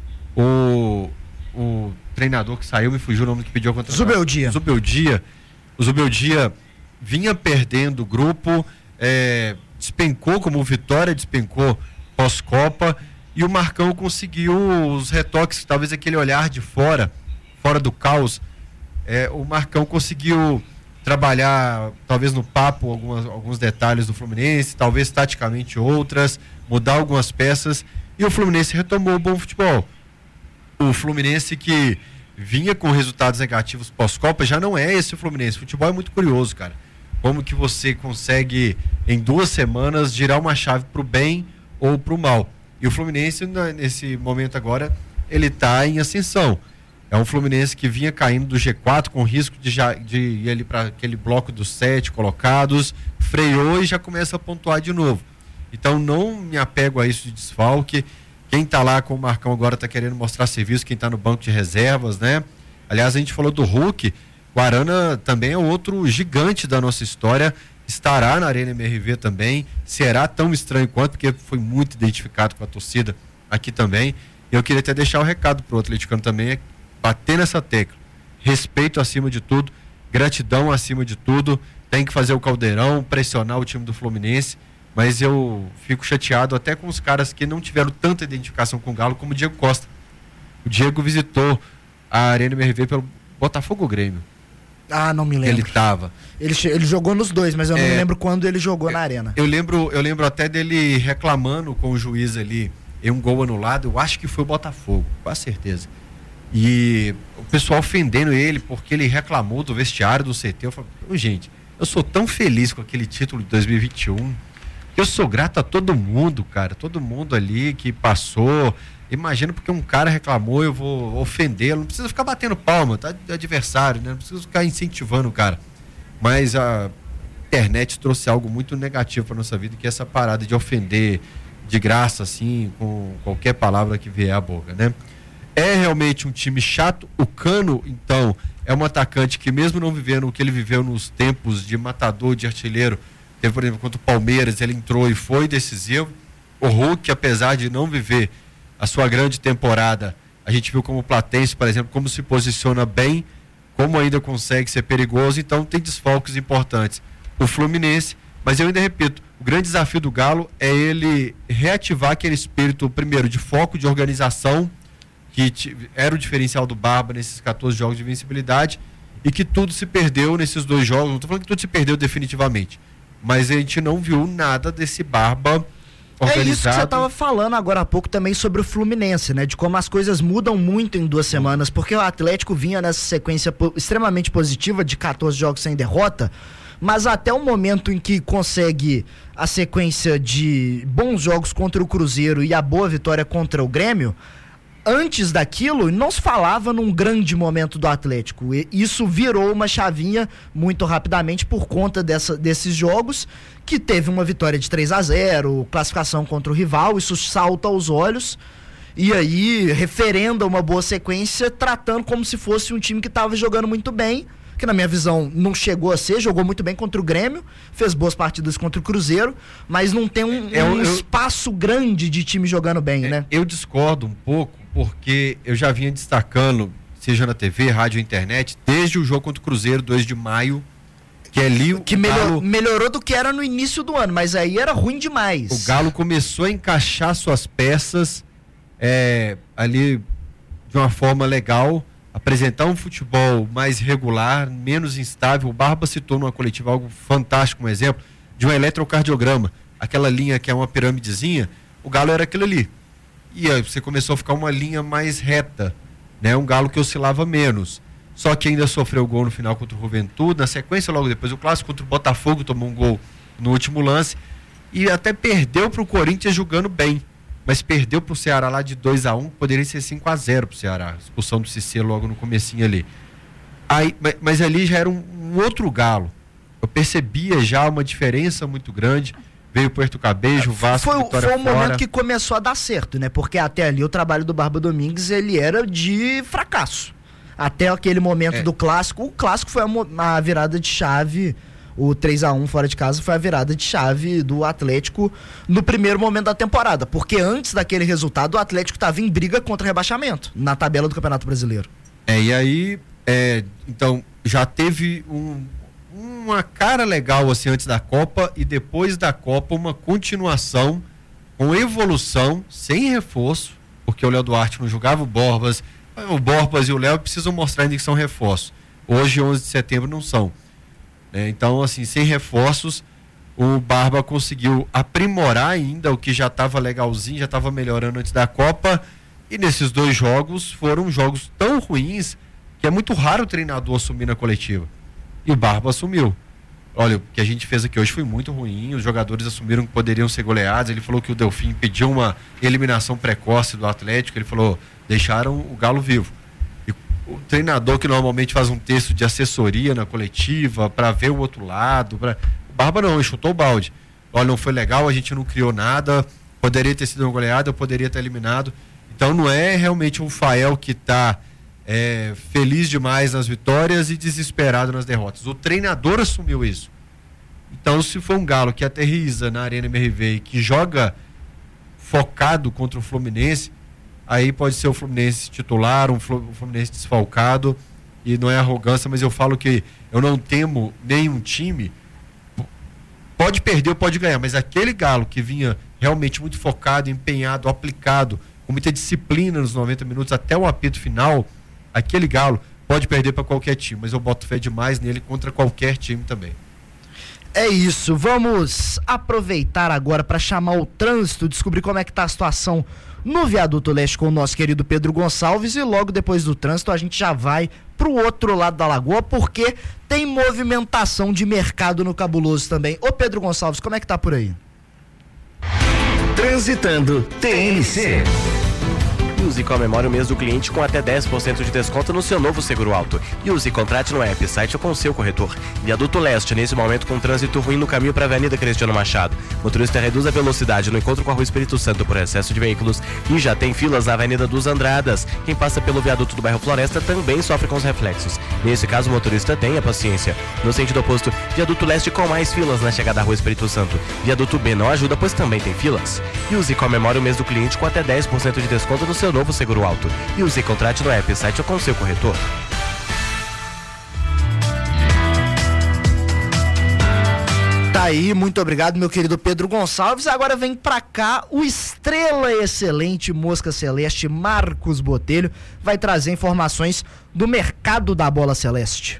O, o treinador que saiu, me fugiu o nome que pediu a contratação. Zubeldia. Zubeldia. O Zubeldia vinha perdendo o grupo, é, despencou como o Vitória despencou pós-Copa, e o Marcão conseguiu os retoques, talvez aquele olhar de fora, fora do caos. É, o Marcão conseguiu trabalhar, talvez no papo, algumas, alguns detalhes do Fluminense, talvez taticamente outras, mudar algumas peças, e o Fluminense retomou o bom futebol. O Fluminense que vinha com resultados negativos pós-Copa já não é esse o Fluminense. O futebol é muito curioso, cara. Como que você consegue, em duas semanas, girar uma chave pro bem ou pro mal. E o Fluminense, nesse momento agora, ele tá em ascensão. É um Fluminense que vinha caindo do G quatro com risco de, já, de ir ali para aquele bloco dos sete colocados, freou e já começa a pontuar de novo. Então não me apego a isso de desfalque. Quem tá lá com o Marcão agora tá querendo mostrar serviço, quem tá no banco de reservas, né? Aliás, a gente falou do Hulk, o Arana também é outro gigante da nossa história, estará na Arena M R V também, será tão estranho quanto, porque foi muito identificado com a torcida aqui também. Eu queria até deixar o um recado pro atleticano também, é bater nessa tecla. respeito acima de tudo, gratidão acima de tudo. Tem que fazer o caldeirão, pressionar o time do Fluminense, mas eu fico chateado até com os caras que não tiveram tanta identificação com o Galo como o Diego Costa. O Diego visitou a Arena M R V pelo Botafogo ou Grêmio. Ah, não me lembro. Ele tava. Ele, ele jogou nos dois, mas eu não É, me lembro quando ele jogou na Arena. Eu lembro, eu lembro até dele reclamando com o juiz ali em um gol anulado. Eu acho que foi o Botafogo, com certeza. E o pessoal ofendendo ele porque ele reclamou do vestiário do C T. Eu falei, oh, gente, eu sou tão feliz com aquele título de dois mil e vinte e um. Eu sou grato a todo mundo, cara. Todo mundo ali que passou. Imagina porque um cara reclamou, eu vou ofendê-lo. Não precisa ficar batendo palma, tá? Adversário, né? Não precisa ficar incentivando o cara. Mas a internet trouxe algo muito negativo para nossa vida, que é essa parada de ofender de graça, assim, com qualquer palavra que vier à boca, né? É realmente um time chato. O Cano, então, é um atacante que, mesmo não vivendo o que ele viveu nos tempos de matador, de artilheiro, teve, por exemplo, contra o Palmeiras, ele entrou e foi decisivo. O Hulk, apesar de não viver a sua grande temporada, a gente viu como o Platense, por exemplo, como se posiciona bem, como ainda consegue ser perigoso. Então tem desfalques importantes. O Fluminense, mas eu ainda repito, o grande desafio do Galo é ele reativar aquele espírito, primeiro, de foco, de organização, que era o diferencial do Barba nesses quatorze jogos de invencibilidade, e que tudo se perdeu nesses dois jogos. Não estou falando que tudo se perdeu definitivamente, mas a gente não viu nada desse Barba organizado. É isso que você estava falando agora há pouco também sobre o Fluminense, né? De como as coisas mudam muito em duas semanas, porque o Atlético vinha nessa sequência po- extremamente positiva de quatorze jogos sem derrota, mas até o momento em que consegue a sequência de bons jogos contra o Cruzeiro e a boa vitória contra o Grêmio, antes daquilo não se falava num grande momento do Atlético. E isso virou uma chavinha muito rapidamente por conta dessa, desses jogos, que teve uma vitória de três a zero, classificação contra o rival, isso salta aos olhos, e aí referenda uma boa sequência, tratando como se fosse um time que estava jogando muito bem, que na minha visão não chegou a ser, jogou muito bem contra o Grêmio, fez boas partidas contra o Cruzeiro, mas não tem um, Eu- um eu- espaço grande de time jogando bem, né? Eu discordo um pouco, porque eu já vinha destacando, seja na T V, rádio ou internet, desde o jogo contra o Cruzeiro, dois de maio, que ali o Que melhor- Galo, melhorou do que era no início do ano, mas aí era ruim demais. o Galo começou a encaixar suas peças é, ali de uma forma legal, apresentar um futebol mais regular, menos instável. O Barba citou numa coletiva algo fantástico, um exemplo, de um eletrocardiograma, aquela linha que é uma piramidezinha, o Galo era aquilo ali. E aí você começou a ficar uma linha mais reta, né? Um Galo que oscilava menos. Só que ainda sofreu gol no final contra o Juventude, na sequência logo depois o clássico contra o Botafogo, tomou um gol no último lance e até perdeu para o Corinthians jogando bem, mas perdeu para o Ceará lá de dois a um, poderia ser cinco a zero para o Ceará, expulsão do Cicê logo no comecinho ali. Aí, mas, mas ali já era um, um outro Galo, eu percebia já uma diferença muito grande. Veio o Puerto Cabejo, o Vasco, Foi, o- Vitória foi o fora. momento que começou a dar certo, né? Porque até ali o trabalho do Barba Domingues, ele era de fracasso. Até aquele momento É. do clássico, o clássico foi a, mo- a virada de chave, o três a um fora de casa foi a virada de chave do Atlético no primeiro momento da temporada, porque antes daquele resultado o Atlético estava em briga contra rebaixamento na tabela do Campeonato Brasileiro. É, e aí, é, então, já teve um, uma cara legal assim antes da Copa e depois da Copa uma continuação com evolução, sem reforço, porque o Léo Duarte não jogava, o Borbas, o Borbas e o Léo precisam mostrar ainda que são reforços. Hoje, onze de setembro, não são. É, então, assim, sem reforços, o Barba conseguiu aprimorar ainda o que já estava legalzinho, já estava melhorando antes da Copa, e nesses dois jogos foram jogos tão ruins que é muito raro o treinador assumir na coletiva. E o Barba assumiu. Olha, o que a gente fez aqui hoje foi muito ruim, os jogadores assumiram que poderiam ser goleados. Ele falou que o Delfim pediu uma eliminação precoce do Atlético, ele falou, deixaram o Galo vivo. E o treinador que normalmente faz um texto de assessoria na coletiva para ver o outro lado, pra... o Barba não, ele chutou o balde. Olha, não foi legal, a gente não criou nada, poderia ter sido uma goleada, poderia ter eliminado. Então não é realmente um Fael que está é, feliz demais nas vitórias e desesperado nas derrotas. O treinador assumiu isso. Então, se for um Galo que aterriza na Arena M R V e que joga focado contra o Fluminense, aí pode ser o Fluminense titular, um Fluminense desfalcado, e não é arrogância, mas eu falo que eu não temo nenhum time. Pode perder ou pode ganhar, mas aquele Galo que vinha realmente muito focado, empenhado, aplicado, com muita disciplina nos noventa minutos até o apito final, aquele Galo pode perder para qualquer time, mas eu boto fé demais nele contra qualquer time também. É isso, vamos aproveitar agora para chamar o trânsito, descobrir como é que tá a situação no Viaduto Leste com o nosso querido Pedro Gonçalves, e logo depois do trânsito a gente já vai pro outro lado da lagoa, porque tem movimentação de mercado no Cabuloso também. Ô Pedro Gonçalves, como é que tá por aí? Transitando T N C. Use e comemore o mês do cliente com até dez por cento de desconto no seu novo seguro auto. Use e contrate no app, site ou com o seu corretor. Viaduto Leste, nesse momento com trânsito ruim no caminho para a Avenida Cristiano Machado. Motorista reduz a velocidade no encontro com a Rua Espírito Santo por excesso de veículos e já tem filas na Avenida dos Andradas. Quem passa pelo viaduto do bairro Floresta também sofre com os reflexos. Nesse caso, o motorista tenha paciência. No sentido oposto, Viaduto Leste com mais filas na chegada à Rua Espírito Santo. Viaduto B não ajuda, pois também tem filas. Use e comemore o mês do cliente com até dez por cento de desconto no seu novo seguro alto. E use e contrate no app, site ou com o seu corretor. Tá aí, muito obrigado, meu querido Pedro Gonçalves. Agora vem pra cá o estrela excelente, mosca celeste, Marcos Botelho, vai trazer informações do mercado da bola celeste.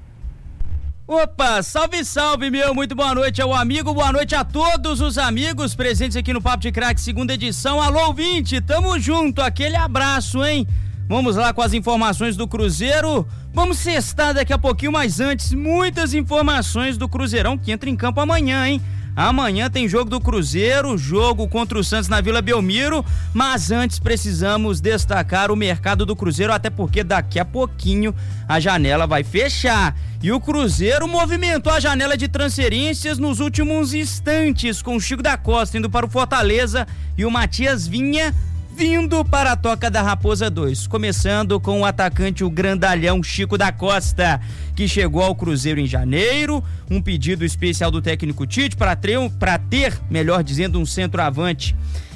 Opa, salve, salve, meu, muito boa noite ao amigo, boa noite a todos os amigos presentes aqui no Papo de Craque, segunda edição. Alô, ouvinte, tamo junto, aquele abraço, hein? Vamos lá com as informações do Cruzeiro, vamos sextar daqui a pouquinho, mas antes, muitas informações do Cruzeirão que entra em campo amanhã, hein? Amanhã tem jogo do Cruzeiro, jogo contra o Santos na Vila Belmiro, mas antes precisamos destacar o mercado do Cruzeiro, até porque daqui a pouquinho a janela vai fechar. E o Cruzeiro movimentou a janela de transferências nos últimos instantes, com o Chico da Costa indo para o Fortaleza e o Matias Vinha vindo para a Toca da Raposa dois, começando com o atacante, o grandalhão Chico da Costa, que chegou ao Cruzeiro em janeiro, um pedido especial do técnico Tite para ter, ter, melhor dizendo, um centroavante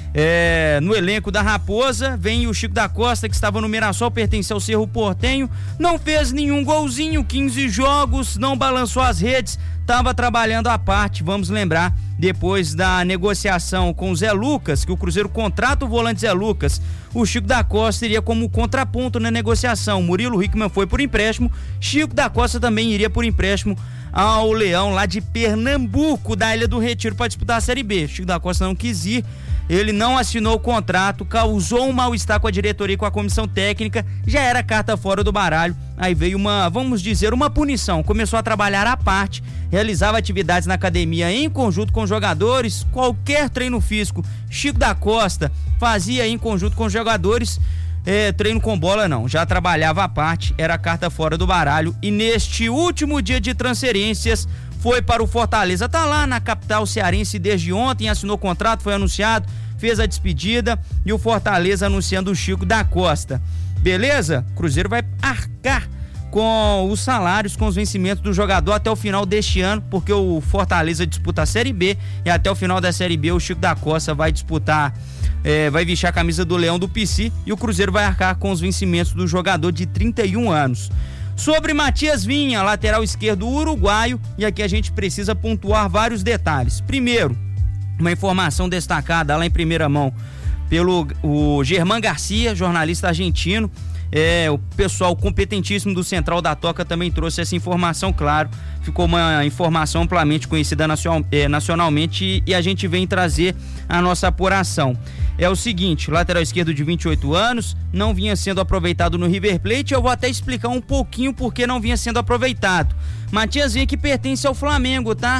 é, no elenco da Raposa. Vem o Chico da Costa, que estava no Mirassol, pertence ao Cerro Portenho, não fez nenhum golzinho, quinze jogos, não balançou as redes, estava trabalhando à parte. Vamos lembrar, depois da negociação com o Zé Lucas, que o Cruzeiro contrata o volante Zé Lucas, o Chico da Costa iria como contraponto na negociação. Murilo Hickman foi por empréstimo, Chico da Costa também iria por empréstimo ao Leão lá de Pernambuco, da Ilha do Retiro, para disputar a Série B. Chico da Costa não quis ir, ele não assinou o contrato, causou um mal-estar com a diretoria e com a comissão técnica, já era carta fora do baralho. Aí veio uma, vamos dizer, uma punição. Começou a trabalhar à parte, realizava atividades na academia em conjunto com jogadores, qualquer treino físico Chico da Costa fazia em conjunto com jogadores, é, treino com bola não, já trabalhava à parte, era carta fora do baralho. E neste último dia de transferências foi para o Fortaleza, tá lá na capital cearense desde ontem, assinou o contrato, foi anunciado, fez a despedida, e o Fortaleza anunciando o Chico da Costa. Beleza? Cruzeiro vai arcar com os salários, com os vencimentos do jogador até o final deste ano, porque o Fortaleza disputa a Série B, e até o final da Série B o Chico da Costa vai disputar, é, vai vestir a camisa do Leão do P C, e o Cruzeiro vai arcar com os vencimentos do jogador de trinta e um anos. Sobre Matias Vinha, lateral esquerdo uruguaio, e aqui a gente precisa pontuar vários detalhes. Primeiro, uma informação destacada lá em primeira mão pelo o Germán Garcia, jornalista argentino. É, o pessoal competentíssimo do Central da Toca também trouxe essa informação, claro, ficou uma informação amplamente conhecida nacional, é, nacionalmente, e a gente vem trazer a nossa apuração. É o seguinte, lateral esquerdo de vinte e oito anos, não vinha sendo aproveitado no River Plate, eu vou até explicar um pouquinho porque não vinha sendo aproveitado. Matias Vinha, que pertence ao Flamengo, tá?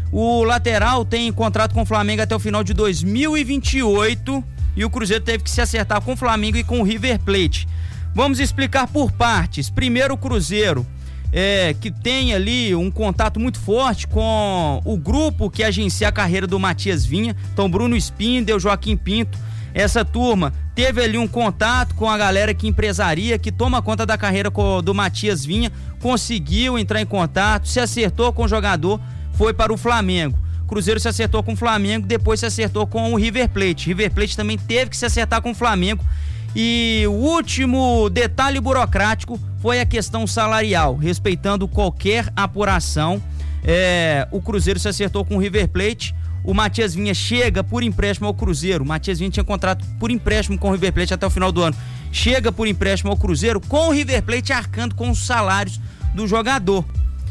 O lateral tem contrato com o Flamengo até o final de dois mil e vinte e oito, e o Cruzeiro teve que se acertar com o Flamengo e com o River Plate. Vamos explicar por partes. Primeiro, o Cruzeiro, é, que tem ali um contato muito forte com o grupo que agencia a carreira do Matias Vinha. Então, Bruno Spindel, Joaquim Pinto, essa turma teve ali um contato com a galera que empresaria, que toma conta da carreira do Matias Vinha, conseguiu entrar em contato, se acertou com o jogador, foi para o Flamengo. Cruzeiro se acertou com o Flamengo, depois se acertou com o River Plate. River Plate também teve que se acertar com o Flamengo E o último detalhe burocrático foi a questão salarial, respeitando qualquer apuração. É, o Cruzeiro se acertou com o River Plate. O Matias Vinha chega por empréstimo ao Cruzeiro. O Matias Vinha tinha contrato por empréstimo com o River Plate até o final do ano. Chega por empréstimo ao Cruzeiro, com o River Plate arcando com os salários do jogador.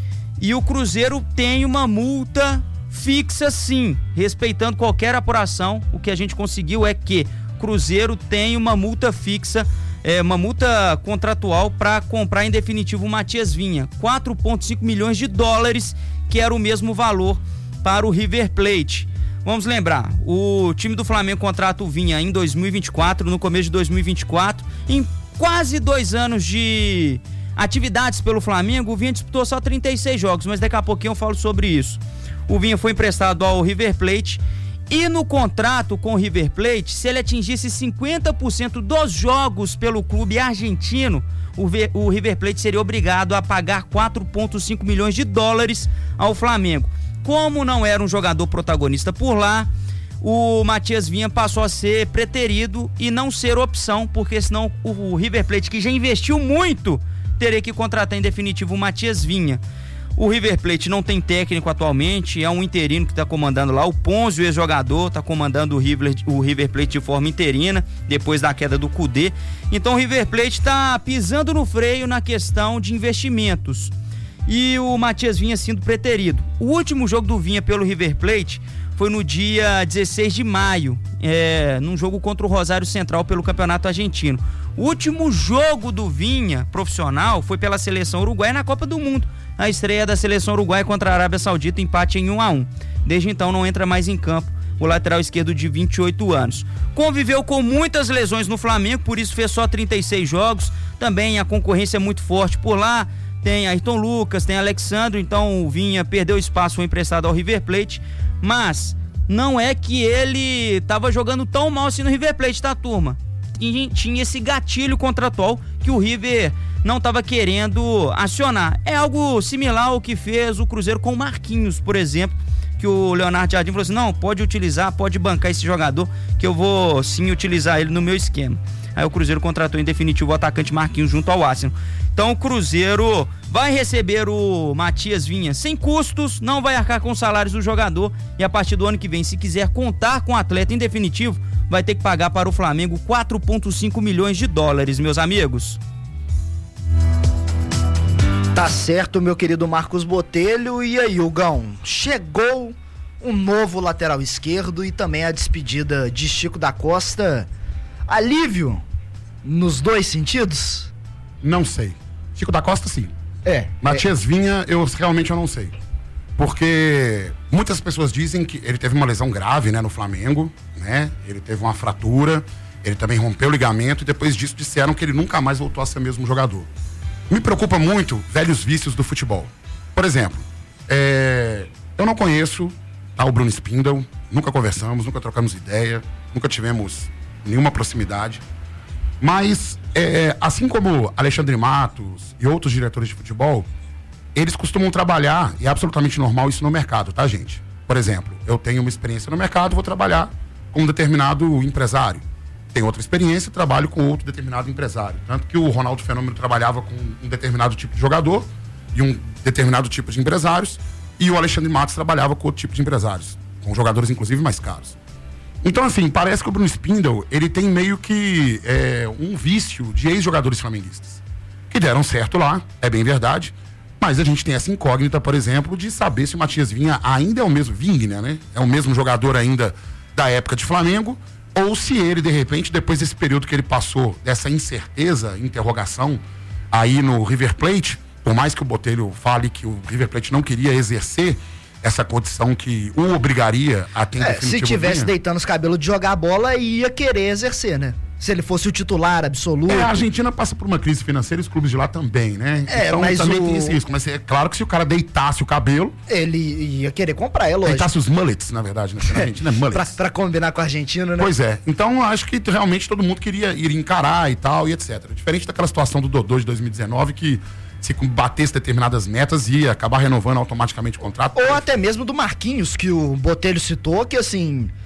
E o Cruzeiro tem uma multa fixa, sim, respeitando qualquer apuração. O que a gente conseguiu é que o Cruzeiro tem uma multa fixa, é, uma multa contratual para comprar em definitivo o Matias Vinha, quatro vírgula cinco milhões de dólares, que era o mesmo valor para o River Plate. Vamos lembrar, o time do Flamengo contrata o Vinha em dois mil e vinte e quatro, no começo de dois mil e vinte e quatro, em quase dois anos de atividades pelo Flamengo, o Vinha disputou só trinta e seis jogos, mas daqui a pouquinho eu falo sobre isso. O Vinha foi emprestado ao River Plate e no contrato com o River Plate, se ele atingisse cinquenta por cento dos jogos pelo clube argentino, o, v, o River Plate seria obrigado a pagar quatro vírgula cinco milhões de dólares ao Flamengo. Como não era um jogador protagonista por lá, o Matias Vinha passou a ser preterido e não ser opção, porque senão o, o River Plate, que já investiu muito, teria que contratar em definitivo o Matias Vinha. O River Plate não tem técnico atualmente, é um interino que está comandando lá. O Ponzio, ex-jogador, está comandando o River, o River Plate de forma interina, depois da queda do Cudê. Então o River Plate está pisando no freio na questão de investimentos. E o Matias Vinha sendo preterido. O último jogo do Vinha pelo River Plate foi no dia dezesseis de maio, é, num jogo contra o Rosário Central pelo Campeonato Argentino. O último jogo do Vinha profissional foi pela seleção uruguaia na Copa do Mundo. A estreia da seleção uruguaia contra a Arábia Saudita, empate em um a um. Desde então não entra mais em campo o lateral esquerdo de vinte e oito anos. Conviveu com muitas lesões no Flamengo, por isso fez só trinta e seis jogos. Também a concorrência é muito forte por lá. Tem Ayrton Lucas, tem Alexandre, então o Vinha perdeu espaço, foi emprestado ao River Plate, mas não é que ele estava jogando tão mal assim no River Plate, tá, turma? Tinha esse gatilho contratual que o River não estava querendo acionar. É algo similar ao que fez o Cruzeiro com o Marquinhos, por exemplo, que o Leonardo Jardim falou assim, não, pode utilizar, pode bancar esse jogador, que eu vou sim utilizar ele no meu esquema. Aí o Cruzeiro contratou em definitivo o atacante Marquinhos junto ao Arsenal. Então o Cruzeiro vai receber o Matias Vinha sem custos, não vai arcar com os salários do jogador e a partir do ano que vem, se quiser contar com o atleta em definitivo, vai ter que pagar para o Flamengo quatro vírgula cinco milhões de dólares, meus amigos. Tá certo, meu querido Marcos Botelho. E aí, Hugão, chegou um novo lateral esquerdo e também a despedida de Chico da Costa. Alívio nos dois sentidos? Não sei. Chico da Costa, sim. É. Matias é... Vinha, eu realmente eu não sei. Porque muitas pessoas dizem que ele teve uma lesão grave, né, no Flamengo, né? Ele teve uma fratura, ele também rompeu o ligamento e depois disso disseram que ele nunca mais voltou a ser o mesmo jogador. Me preocupa muito velhos vícios do futebol. Por exemplo, é... eu não conheço tá, o Bruno Spindel, nunca conversamos, nunca trocamos ideia, nunca tivemos nenhuma proximidade, mas é, assim como Alexandre Matos e outros diretores de futebol, eles costumam trabalhar, e é absolutamente normal isso no mercado, tá, gente? Por exemplo, eu tenho uma experiência no mercado, vou trabalhar com um determinado empresário. Tenho outra experiência, trabalho com outro determinado empresário. Tanto que o Ronaldo Fenômeno trabalhava com um determinado tipo de jogador e um determinado tipo de empresários, e o Alexandre Matos trabalhava com outro tipo de empresários, com jogadores inclusive mais caros. Então, assim, parece que o Bruno Spindel, ele tem meio que é, um vício de ex-jogadores flamenguistas. Que deram certo lá, é bem verdade, mas a gente tem essa incógnita, por exemplo, de saber se o Matias Vinha ainda é o mesmo, Vinha, né? É o mesmo jogador ainda da época de Flamengo, ou se ele, de repente, depois desse período que ele passou, dessa incerteza, interrogação, aí no River Plate, por mais que o Botelho fale que o River Plate não queria exercer essa condição que o obrigaria a ter é, se tivesse Vinha, deitando os cabelos de jogar bola, ia querer exercer, né? Se ele fosse o titular absoluto. É, a Argentina passa por uma crise financeira e os clubes de lá também, né? É, então mas também o... tem esse risco. Mas é claro que se o cara deitasse o cabelo... Ele ia querer comprar, é lógico. Deitasse os mullets, na verdade, né? Na Argentina é mullets. pra, pra combinar com a Argentina, né? Pois é. Então acho que realmente todo mundo queria ir encarar e tal, e etcétera. Diferente daquela situação do Dodô de dois mil e dezenove, que se batesse determinadas metas ia acabar renovando automaticamente o contrato. Ou até mesmo do Marquinhos, que o Botelho citou, que assim...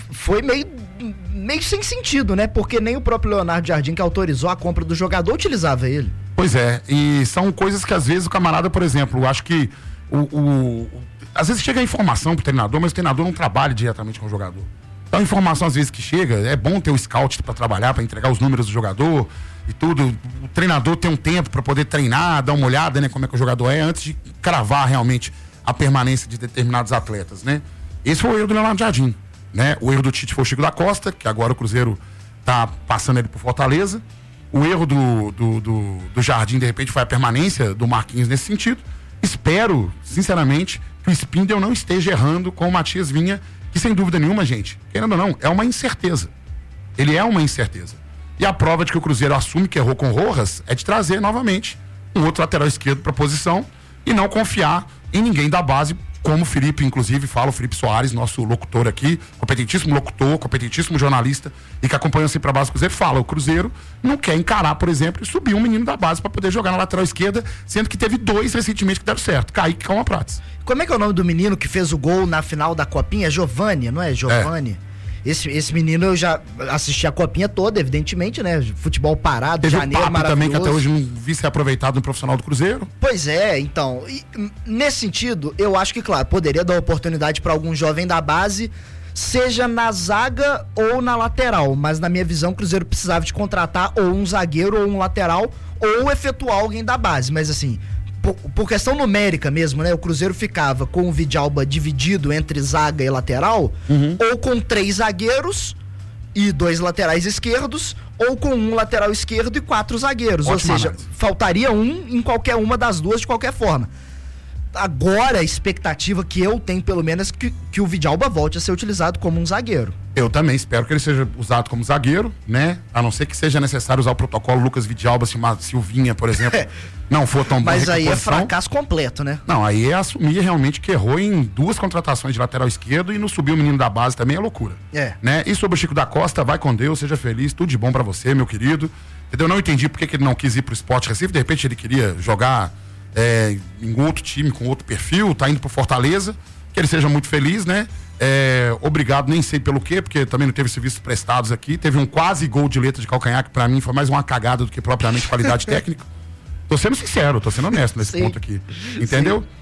foi meio, meio sem sentido, né? Porque nem o próprio Leonardo Jardim, que autorizou a compra do jogador, utilizava ele. Pois é, e são coisas que às vezes o camarada, por exemplo, eu acho que o, o, às vezes chega a informação pro treinador, mas o treinador não trabalha diretamente com o jogador. Então a informação às vezes que chega, é bom ter o scout para trabalhar, para entregar os números do jogador e tudo. O treinador tem um tempo para poder treinar, dar uma olhada, né, como é que o jogador é, antes de cravar realmente a permanência de determinados atletas, né? Esse foi o erro do Leonardo Jardim, né? O erro do Tite foi o Chico da Costa, que agora o Cruzeiro tá passando ele por Fortaleza. O erro do, do, do, do Jardim, de repente, foi a permanência do Marquinhos nesse sentido. Espero, sinceramente, que o Spindel não esteja errando com o Matias Vinha, que sem dúvida nenhuma, gente, querendo ou não, é uma incerteza. Ele é uma incerteza. E a prova de que o Cruzeiro assume que errou com o Rojas é de trazer novamente um outro lateral esquerdo para a posição e não confiar em ninguém da base, como o Felipe, inclusive, fala, o Felipe Soares, nosso locutor aqui, competentíssimo locutor, competentíssimo jornalista, e que acompanha sempre a base do Cruzeiro, fala, o Cruzeiro não quer encarar, por exemplo, e subir um menino da base para poder jogar na lateral esquerda, sendo que teve dois recentemente que deram certo, Kaique e Calma Prates. Como é que é o nome do menino que fez o gol na final da Copinha? Giovani, não é? Giovani? É. Esse, esse menino eu já assisti a Copinha toda, evidentemente, né? Futebol parado, teve janeiro, o Papo também, que até hoje não vi ser aproveitado no profissional do Cruzeiro. Pois é, então, e, nesse sentido, eu acho que, claro, poderia dar oportunidade para algum jovem da base, seja na zaga ou na lateral, mas na minha visão o Cruzeiro precisava de contratar ou um zagueiro ou um lateral, ou efetuar alguém da base, mas assim... Por, por questão numérica mesmo, né? O Cruzeiro ficava com o Vidalba dividido entre zaga e lateral, uhum. ou com três zagueiros e dois laterais esquerdos, ou com um lateral esquerdo e quatro zagueiros. Ótima Ou seja, análise. Faltaria um em qualquer uma das duas de qualquer forma. Agora a expectativa que eu tenho, pelo menos, é que, que o Vidalba volte a ser utilizado como um zagueiro. Eu também espero que ele seja usado como zagueiro, né? A não ser que seja necessário usar o protocolo Lucas Vidalba, se o Silvinha, por exemplo, não for tão bom. Mas aí é fracasso completo, né? Não, aí é assumir realmente que errou em duas contratações de lateral esquerdo e não subiu o menino da base também é loucura. É. Né? E sobre o Chico da Costa, vai com Deus, seja feliz, tudo de bom pra você, meu querido. Entendeu? Não entendi porque que ele não quis ir pro Sport Recife, de repente ele queria jogar é, em outro time, com outro perfil, tá indo pro Fortaleza, que ele seja muito feliz, né? É, obrigado, nem sei pelo quê, porque também não teve serviços prestados aqui. Teve um quase gol de letra de calcanhar, que pra mim foi mais uma cagada do que propriamente qualidade técnica. Tô sendo sincero, tô sendo honesto nesse Sim. ponto aqui. Entendeu? Sim.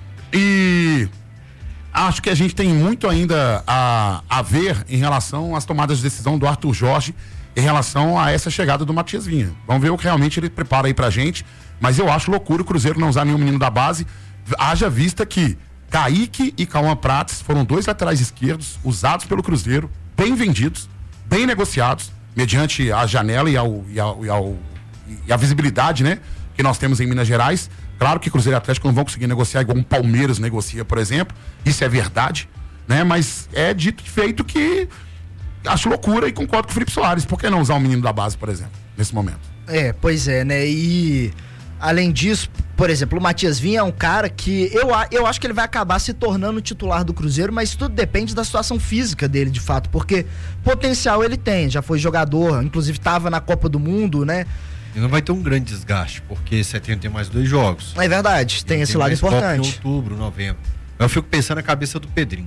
E acho que a gente tem muito ainda a, a ver em relação às tomadas de decisão do Arthur Jorge em relação a essa chegada do Matias Vinha. Vamos ver o que realmente ele prepara aí pra gente. Mas eu acho loucura o Cruzeiro não usar nenhum menino da base. Haja vista que Kaique e Calma Prates foram dois laterais esquerdos usados pelo Cruzeiro, bem vendidos, bem negociados, mediante a janela e, ao, e, ao, e, ao, e a visibilidade, né, que nós temos em Minas Gerais. Claro que Cruzeiro e Atlético não vão conseguir negociar igual um Palmeiras negocia, por exemplo. Isso é verdade, né? Mas é dito e feito que acho loucura e concordo com o Felipe Soares. Por que não usar um menino da base, por exemplo, nesse momento? É, pois é, né? E além disso, por exemplo, o Matias Vinha é um cara que eu, eu acho que ele vai acabar se tornando titular do Cruzeiro, mas tudo depende da situação física dele, de fato, porque potencial ele tem, já foi jogador, inclusive estava na Copa do Mundo, né? E não vai ter um grande desgaste, porque setembro tem mais dois jogos. É verdade, tem esse lado importante. Em outubro, novembro. Eu fico pensando na cabeça do Pedrinho.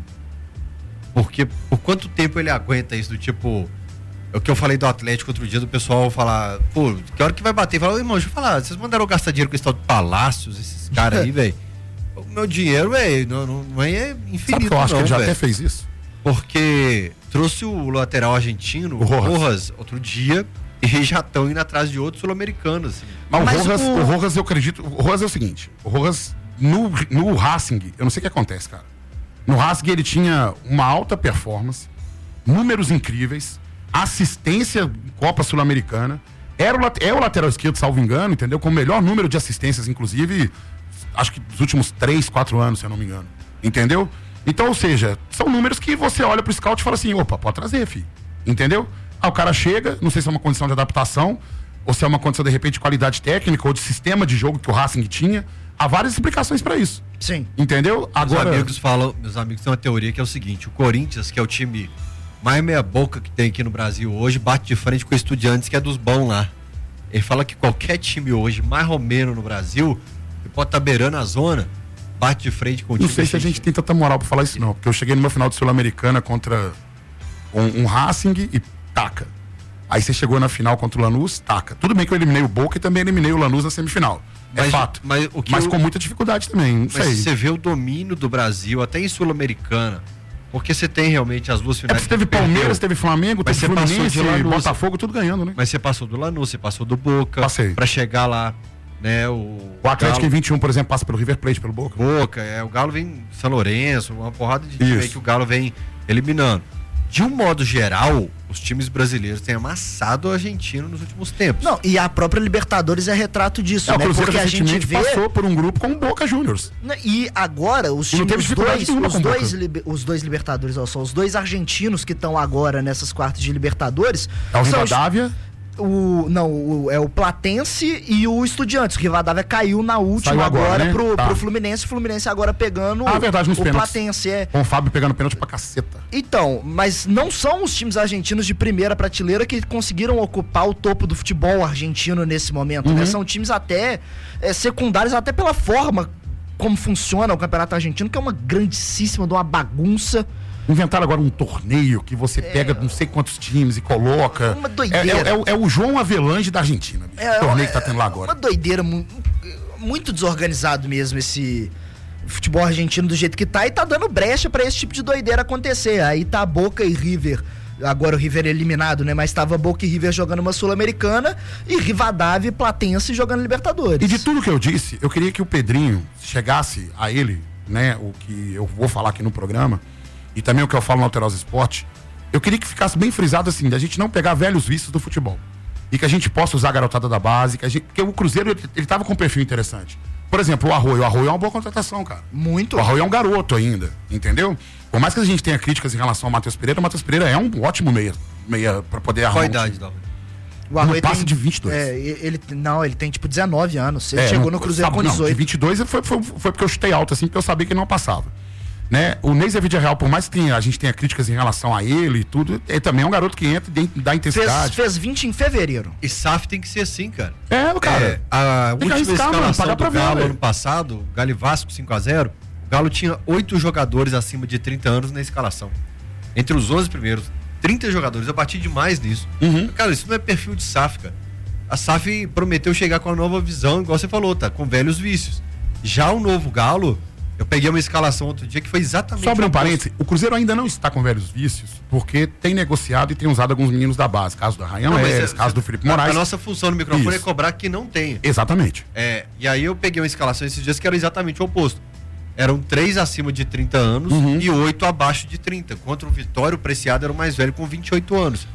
Porque por quanto tempo ele aguenta isso do tipo... É o que eu falei do Atlético outro dia, do pessoal falar, pô, que hora que vai bater? Fala, irmão, deixa eu falar, vocês mandaram gastar dinheiro com esse tal de Palácios, esses caras aí, velho. O meu dinheiro, velho, não, não, não é infinito. Sabe que eu acho não, que ele já véio. até fez isso? Porque trouxe o lateral argentino, o Rojas, Rojas outro dia, e já estão indo atrás de outros sul-americanos. Assim. Mas, Mas o, Rojas, o... o Rojas, eu acredito, o Rojas é o seguinte, o Rojas, no, no Racing, eu não sei o que acontece, cara. No Racing ele tinha uma alta performance, números incríveis, assistência em Copa Sul-Americana, era o, é o lateral esquerdo, salvo engano, entendeu? Com o melhor número de assistências, inclusive, acho que dos últimos três, quatro anos, se eu não me engano. Entendeu? Então, ou seja, são números que você olha pro scout e fala assim, opa, pode trazer, filho. Entendeu? Aí o cara chega, não sei se é uma condição de adaptação, ou se é uma condição, de repente, de qualidade técnica, ou de sistema de jogo que o Racing tinha. Há várias explicações pra isso. Sim. Entendeu? Agora... Meus amigos falam, meus amigos têm uma teoria que é o seguinte, o Corinthians, que é o time mais meia boca que tem aqui no Brasil hoje, bate de frente com o Estudiantes, que é dos bons lá. Ele fala que qualquer time hoje, mais ou menos no Brasil, que pode estar tá beirando a zona, bate de frente com o time. Não sei se a gente tem tanta moral pra falar isso não, porque eu cheguei numa final de Sul-Americana contra um, um Racing e taca. Aí você chegou na final contra o Lanús, taca. Tudo bem que eu eliminei o Boca e também eliminei o Lanús na semifinal. É Mas- fato. mas o que mas eu- com muita dificuldade também, não Mas sei. você vê o domínio do Brasil, até em Sul-Americana. Porque você tem realmente as duas É finais. porque teve que perdeu. Palmeiras, teve Flamengo, Mas teve você passou Fluminense, de Lanús. Botafogo, tudo ganhando, né? Mas você passou do Lanús, você passou do Boca. Passei. Pra chegar lá, né? O, O Atlético Galo- em vinte e um, por exemplo, passa pelo River Plate, pelo Boca. Boca, é, o Galo vem São Lourenço, uma porrada de time aí Isso. que o Galo vem eliminando. De um modo geral, os times brasileiros têm amassado o argentino nos últimos tempos. Não, e a própria Libertadores é retrato disso, É, o né? Cruzeiro Porque a gente recentemente vê... passou por um grupo com o Boca Juniors. Né, E agora, os E não times, teve os dificuldade dois, nenhuma os com o dois, Boca. liber- os dois Libertadores, olha só, os dois argentinos que estão agora nessas quartas de Libertadores. É o são os- Rivadavia. O, não, o- é o Platense e o Estudiantes. O Rivadavia caiu na última Saiu agora, agora, né? pro, Tá. pro Fluminense. O Fluminense agora pegando Ah, verdade, nos o pênaltis. Platense. É. Com o Fábio pegando pênalti pra caceta. Então, mas não são os times argentinos de primeira prateleira que conseguiram ocupar o topo do futebol argentino nesse momento, né? Uhum. São times até é, secundários, até pela forma como funciona o campeonato argentino, que é uma grandíssima de uma bagunça. Inventaram agora um torneio que você pega não sei quantos times e coloca. Uma É, doideira. é- é o- é o João Avelange da Argentina. bicho. É, o torneio é- que tá tendo lá agora. Uma doideira, mu- muito desorganizado mesmo esse futebol argentino do jeito que tá, e tá dando brecha pra esse tipo de doideira acontecer. Aí tá Boca e River, agora o River é eliminado, né? Mas tava Boca e River jogando uma Sul-Americana e Rivadavia e Platense jogando Libertadores. E de tudo que eu disse, eu queria que o Pedrinho chegasse a ele, né? O que eu vou falar aqui no programa, e também o que eu falo no Alterosa Esporte, eu queria que ficasse bem frisado assim, da gente não pegar velhos vícios do futebol. E que a gente possa usar a garotada da base, que a gente, porque o Cruzeiro, ele, ele tava com um perfil interessante. Por exemplo, o Arroio. O Arroio é uma boa contratação, cara. Muito. O Arroio é um garoto ainda, entendeu? Por mais que a gente tenha críticas em relação ao Matheus Pereira, o Matheus Pereira é um ótimo meia, meia pra poder arrumar Qual a um idade, time. Dalvin? O Arroio Não passa tem- de vinte e dois. É, ele, não, ele tem tipo dezenove anos. Ele É, chegou não- no Cruzeiro sabe, com não, de dezoito. vinte e dois foi, foi, foi porque eu chutei alto, assim, porque eu sabia que ele não passava. Né? O Ney Zé Real, por mais que tenha, a gente tenha críticas em relação a ele e tudo, ele também é um garoto que entra e dá Fez, intensidade. fez vinte em fevereiro. E S A F tem que ser assim, cara. É, cara. É, a Tem que última arriscar, mano, escalação pagar do pra ver, Galo velho. ano passado, Galo e Vasco cinco a zero, o Galo tinha oito jogadores acima de trinta anos na escalação. Entre os onze primeiros, trinta jogadores. Eu bati demais nisso. Uhum. Cara, isso não é perfil de S A F, cara. A S A F prometeu chegar com uma nova visão, igual você falou, tá? Com velhos vícios. Já o novo Galo, eu peguei uma escalação outro dia que foi exatamente... Só abrir um o oposto. parênteses, o Cruzeiro ainda não está com velhos vícios, porque tem negociado e tem usado alguns meninos da base. Caso do Arrayan Não, mas Leres, é- caso do Felipe a- Moraes. A nossa função no microfone Isso. é cobrar que não tenha. Exatamente. É, e aí eu peguei uma escalação esses dias que era exatamente o oposto. Eram três acima de trinta anos Uhum. e oito abaixo de trinta. Contra o Vitória, o Preciado era o mais velho com vinte e oito anos.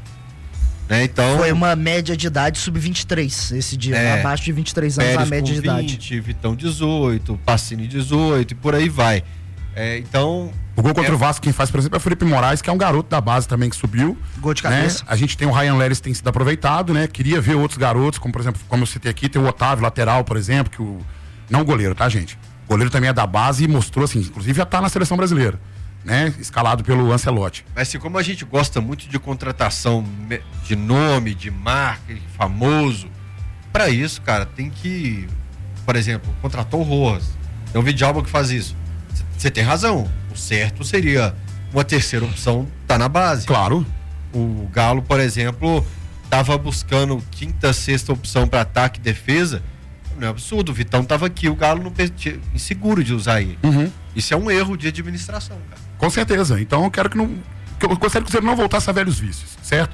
Né? Então, Foi uma média de idade sub vinte e três esse dia. É. Abaixo de vinte e três anos Pérez a média com de idade. vinte, Vitão dezoito, Pacini dezoito e por aí vai. É, então. O gol contra é, o Vasco, quem faz, por exemplo, é o Felipe Moraes, que é um garoto da base também que subiu. Gol de né? cabeça. A gente tem o Ryan Leres que tem sido aproveitado, né? Queria ver outros garotos, como por exemplo, como eu citei aqui, tem o Otávio, lateral, por exemplo, que o. Não o goleiro, tá, gente? O goleiro também é da base e mostrou, assim, inclusive já tá na seleção brasileira, né? Escalado pelo Ancelotti. Mas assim, como a gente gosta muito de contratação me- de nome, de marca, de famoso, pra isso, cara, tem que. Por exemplo, contratou o Rojas. Tem um Vidalba que faz isso. Você tem razão. O certo seria uma terceira opção, tá na base. Claro. O Galo, por exemplo, tava buscando quinta, sexta opção para ataque e defesa. Não é absurdo. O Vitão tava aqui, o Galo não permitia, inseguro de usar ele. Uhum. Isso é um erro de administração, cara. Com certeza. Então eu quero que não. Que eu gostaria que o Cruzeiro não voltasse a velhos vícios, certo?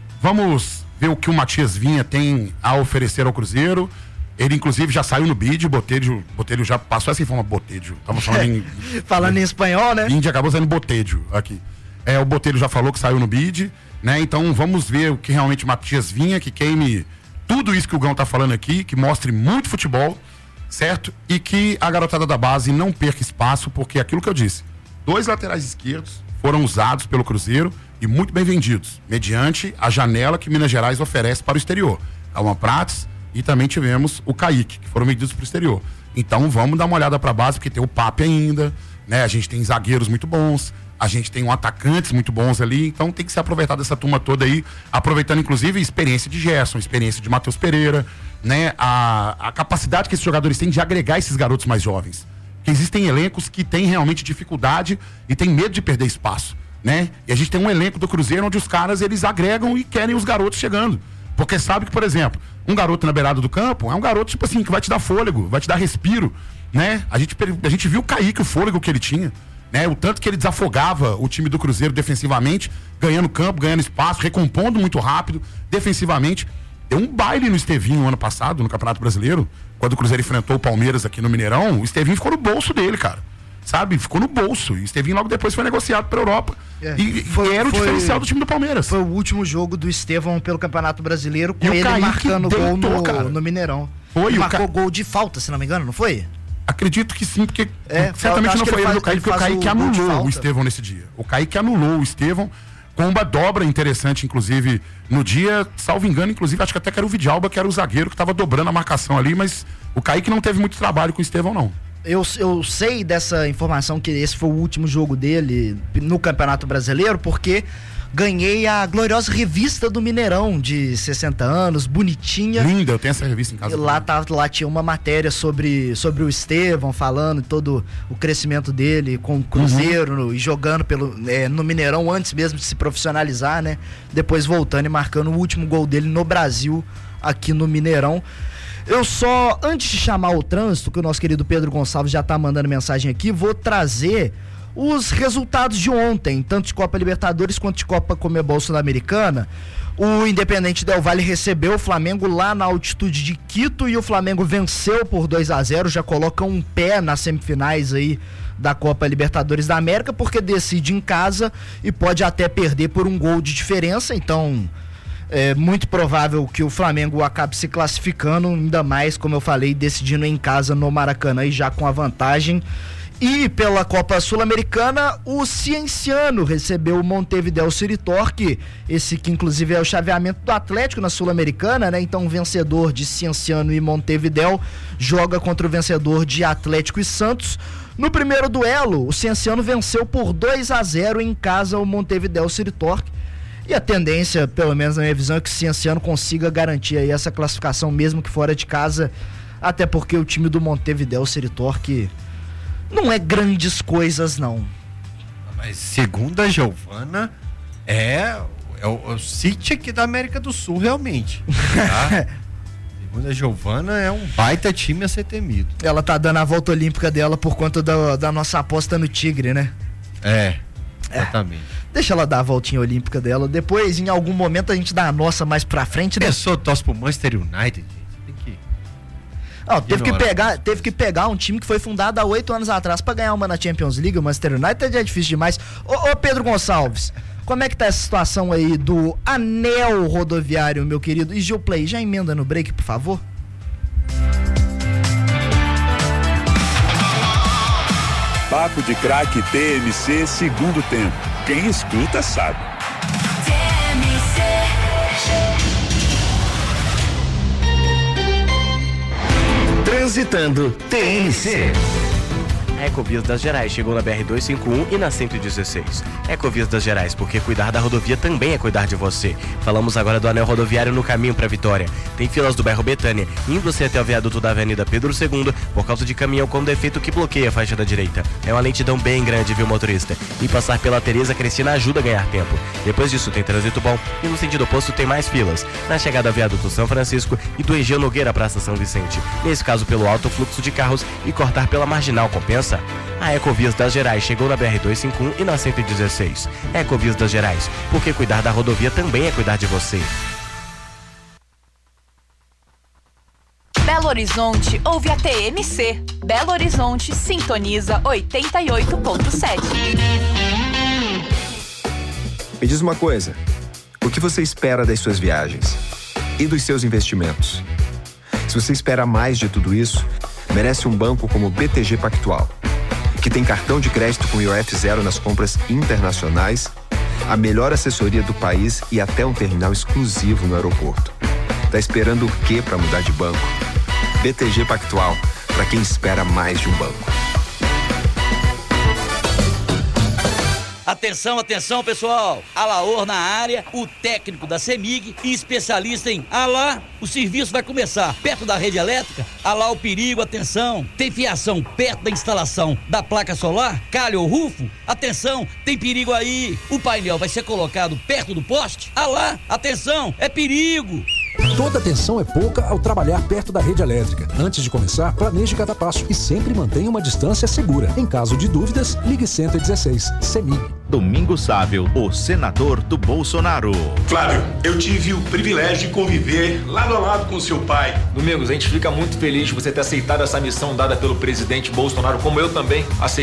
Vamos ver o que o Matias Vinha tem a oferecer ao Cruzeiro. Ele, inclusive, já saiu no bid, Botelho, Botelho já passou essa informação, Botelho. Tava falando em. Falando em espanhol, né? Índia acabou saindo Botelho aqui. É, o Botelho já falou que saiu no bid, né? Então vamos ver o que realmente o Matias Vinha, que queime tudo isso que o Gão tá falando aqui, que mostre muito futebol, certo? E que a garotada da base não perca espaço, porque é aquilo que eu disse. Dois laterais esquerdos foram usados pelo Cruzeiro e muito bem vendidos, mediante a janela que Minas Gerais oferece para o exterior. Calma Prates e também tivemos o Kaique, que foram vendidos para o exterior. Então vamos dar uma olhada para a base, porque tem o Pape ainda, né? A gente tem zagueiros muito bons, a gente tem um atacantes muito bons ali, então tem que se aproveitar dessa turma toda aí, aproveitando inclusive a experiência de Gerson, a experiência de Matheus Pereira, né? A, a capacidade que esses jogadores têm de agregar esses garotos mais jovens. Que existem elencos que têm realmente dificuldade e têm medo de perder espaço. né? E a gente tem um elenco do Cruzeiro onde os caras, eles agregam e querem os garotos chegando. Porque sabe que, por exemplo, um garoto na beirada do campo é um garoto, tipo assim, que vai te dar fôlego, vai te dar respiro, né? A gente, a gente viu o Kaique, o fôlego que ele tinha, né? O tanto que ele desafogava o time do Cruzeiro defensivamente, ganhando campo, ganhando espaço, recompondo muito rápido, defensivamente. Deu um baile no Estevinho ano passado, no Campeonato Brasileiro, quando o Cruzeiro enfrentou o Palmeiras aqui no Mineirão. O Estevinho ficou no bolso dele, cara. Sabe? Ficou no bolso. E o Estevinho logo depois foi negociado pra Europa. É, e, foi, e era o foi, diferencial do time do Palmeiras. Foi o último jogo do Estevão pelo Campeonato Brasileiro, com e ele Kaique marcando deitou, gol no, cara. no Mineirão. Foi, ele o marcou Ca... gol de falta, se não me engano, não foi? Acredito que sim, porque é, certamente não foi ele do Kaique, porque o Kaique o anulou o Estevão nesse dia. O Kaique anulou o Estevão com uma dobra interessante, inclusive, no dia, salvo engano, inclusive, acho que até que era o Vidalba, que era o zagueiro que estava dobrando a marcação ali, mas o Kaique não teve muito trabalho com o Estevão, não. Eu, eu sei dessa informação que esse foi o último jogo dele no Campeonato Brasileiro, porque ganhei a gloriosa revista do Mineirão de sessenta anos, bonitinha. Linda, eu tenho essa revista em casa. Lá, tá, lá tinha uma matéria sobre, sobre o Estevão, falando todo o crescimento dele com o Cruzeiro, uhum. no, e jogando pelo, é, no Mineirão antes mesmo de se profissionalizar, né? Depois voltando e marcando o último gol dele no Brasil, aqui no Mineirão. Eu só, antes de chamar o trânsito, que o nosso querido Pedro Gonçalves já tá mandando mensagem aqui, vou trazer os resultados de ontem, tanto de Copa Libertadores quanto de Copa Conmebol Sul-Americana. O Independente Del Valle recebeu o Flamengo lá na altitude de Quito e o Flamengo venceu por dois a zero, já coloca um pé nas semifinais aí da Copa Libertadores da América, porque decide em casa e pode até perder por um gol de diferença, então é muito provável que o Flamengo acabe se classificando, ainda mais, como eu falei, decidindo em casa no Maracanã e já com a vantagem. E pela Copa Sul-Americana, o Cienciano recebeu o Montevideo City Torque, esse que inclusive é o chaveamento do Atlético na Sul-Americana, né? Então o vencedor de Cienciano e Montevideo joga contra o vencedor de Atlético e Santos. No primeiro duelo, o Cienciano venceu por dois a zero em casa o Montevideo City Torque. E a tendência, pelo menos na minha visão, é que o Cienciano consiga garantir aí essa classificação, mesmo que fora de casa, até porque o time do Montevideo City Torque não é grandes coisas, não. Mas segundo a Giovana, é, é o, o City aqui da América do Sul, realmente. Tá? Segundo a Giovana, é um baita time a ser temido. Ela tá dando a volta olímpica dela por conta da, da nossa aposta no Tigre, né? É, exatamente. É. Deixa ela dar a voltinha olímpica dela. Depois, em algum momento, a gente dá a nossa mais pra frente. Pessoa né? Torce pro Manchester United, gente. Tem que... Não, teve que, pegar, teve que pegar um time que foi fundado há oito anos atrás pra ganhar uma na Champions League. O Manchester United é difícil demais. Ô, ô Pedro Gonçalves, como é que tá essa situação aí do anel rodoviário, meu querido? E Gilplay, já emenda no break, por favor? Papo de Craque T M C, segundo tempo. Quem escuta sabe. T M C. Transitando T M C. A Ecovias das Gerais chegou na B R duzentos e cinquenta e um e na cento e dezesseis. Ecovias das Gerais, porque cuidar da rodovia também é cuidar de você. Falamos agora do anel rodoviário no caminho para Vitória. Tem filas do bairro Betânia, indo você até o viaduto da Avenida Pedro segundo, por causa de caminhão com defeito que bloqueia a faixa da direita. É uma lentidão bem grande, viu, motorista? E passar pela Tereza Cristina ajuda a ganhar tempo. Depois disso tem trânsito bom e no sentido oposto tem mais filas. Na chegada ao viaduto São Francisco e do Egeu Nogueira Praça São Vicente. Nesse caso pelo alto fluxo de carros e cortar pela marginal compensa. A Ecovias das Gerais chegou na B R duzentos e cinquenta e um e na cento e dezesseis. Ecovias das Gerais, porque cuidar da rodovia também é cuidar de você. Belo Horizonte ouve a T M C. Belo Horizonte sintoniza oitenta e oito ponto sete. Me diz uma coisa, o que você espera das suas viagens? E dos seus investimentos? Se você espera mais de tudo isso, merece um banco como o B T G Pactual, que tem cartão de crédito com I O F zero nas compras internacionais, a melhor assessoria do país e até um terminal exclusivo no aeroporto. Tá esperando o quê para mudar de banco? B T G Pactual, para quem espera mais de um banco. Atenção, atenção, pessoal. Alaor na área, o técnico da CEMIG e especialista em Alá. O serviço vai começar perto da rede elétrica. Alá o perigo, atenção. Tem fiação perto da instalação da placa solar? Calha ou rufo? Atenção, tem perigo aí. O painel vai ser colocado perto do poste? Alá, atenção, é perigo. Toda atenção é pouca ao trabalhar perto da rede elétrica. Antes de começar, planeje cada passo e sempre mantenha uma distância segura. Em caso de dúvidas, ligue cento e dezesseis. CEMIG. Domingos Sábio, o senador do Bolsonaro. Flávio, eu tive o privilégio de conviver lado a lado com seu pai. Domingos, a gente fica muito feliz de você ter aceitado essa missão dada pelo presidente Bolsonaro, como eu também aceitei.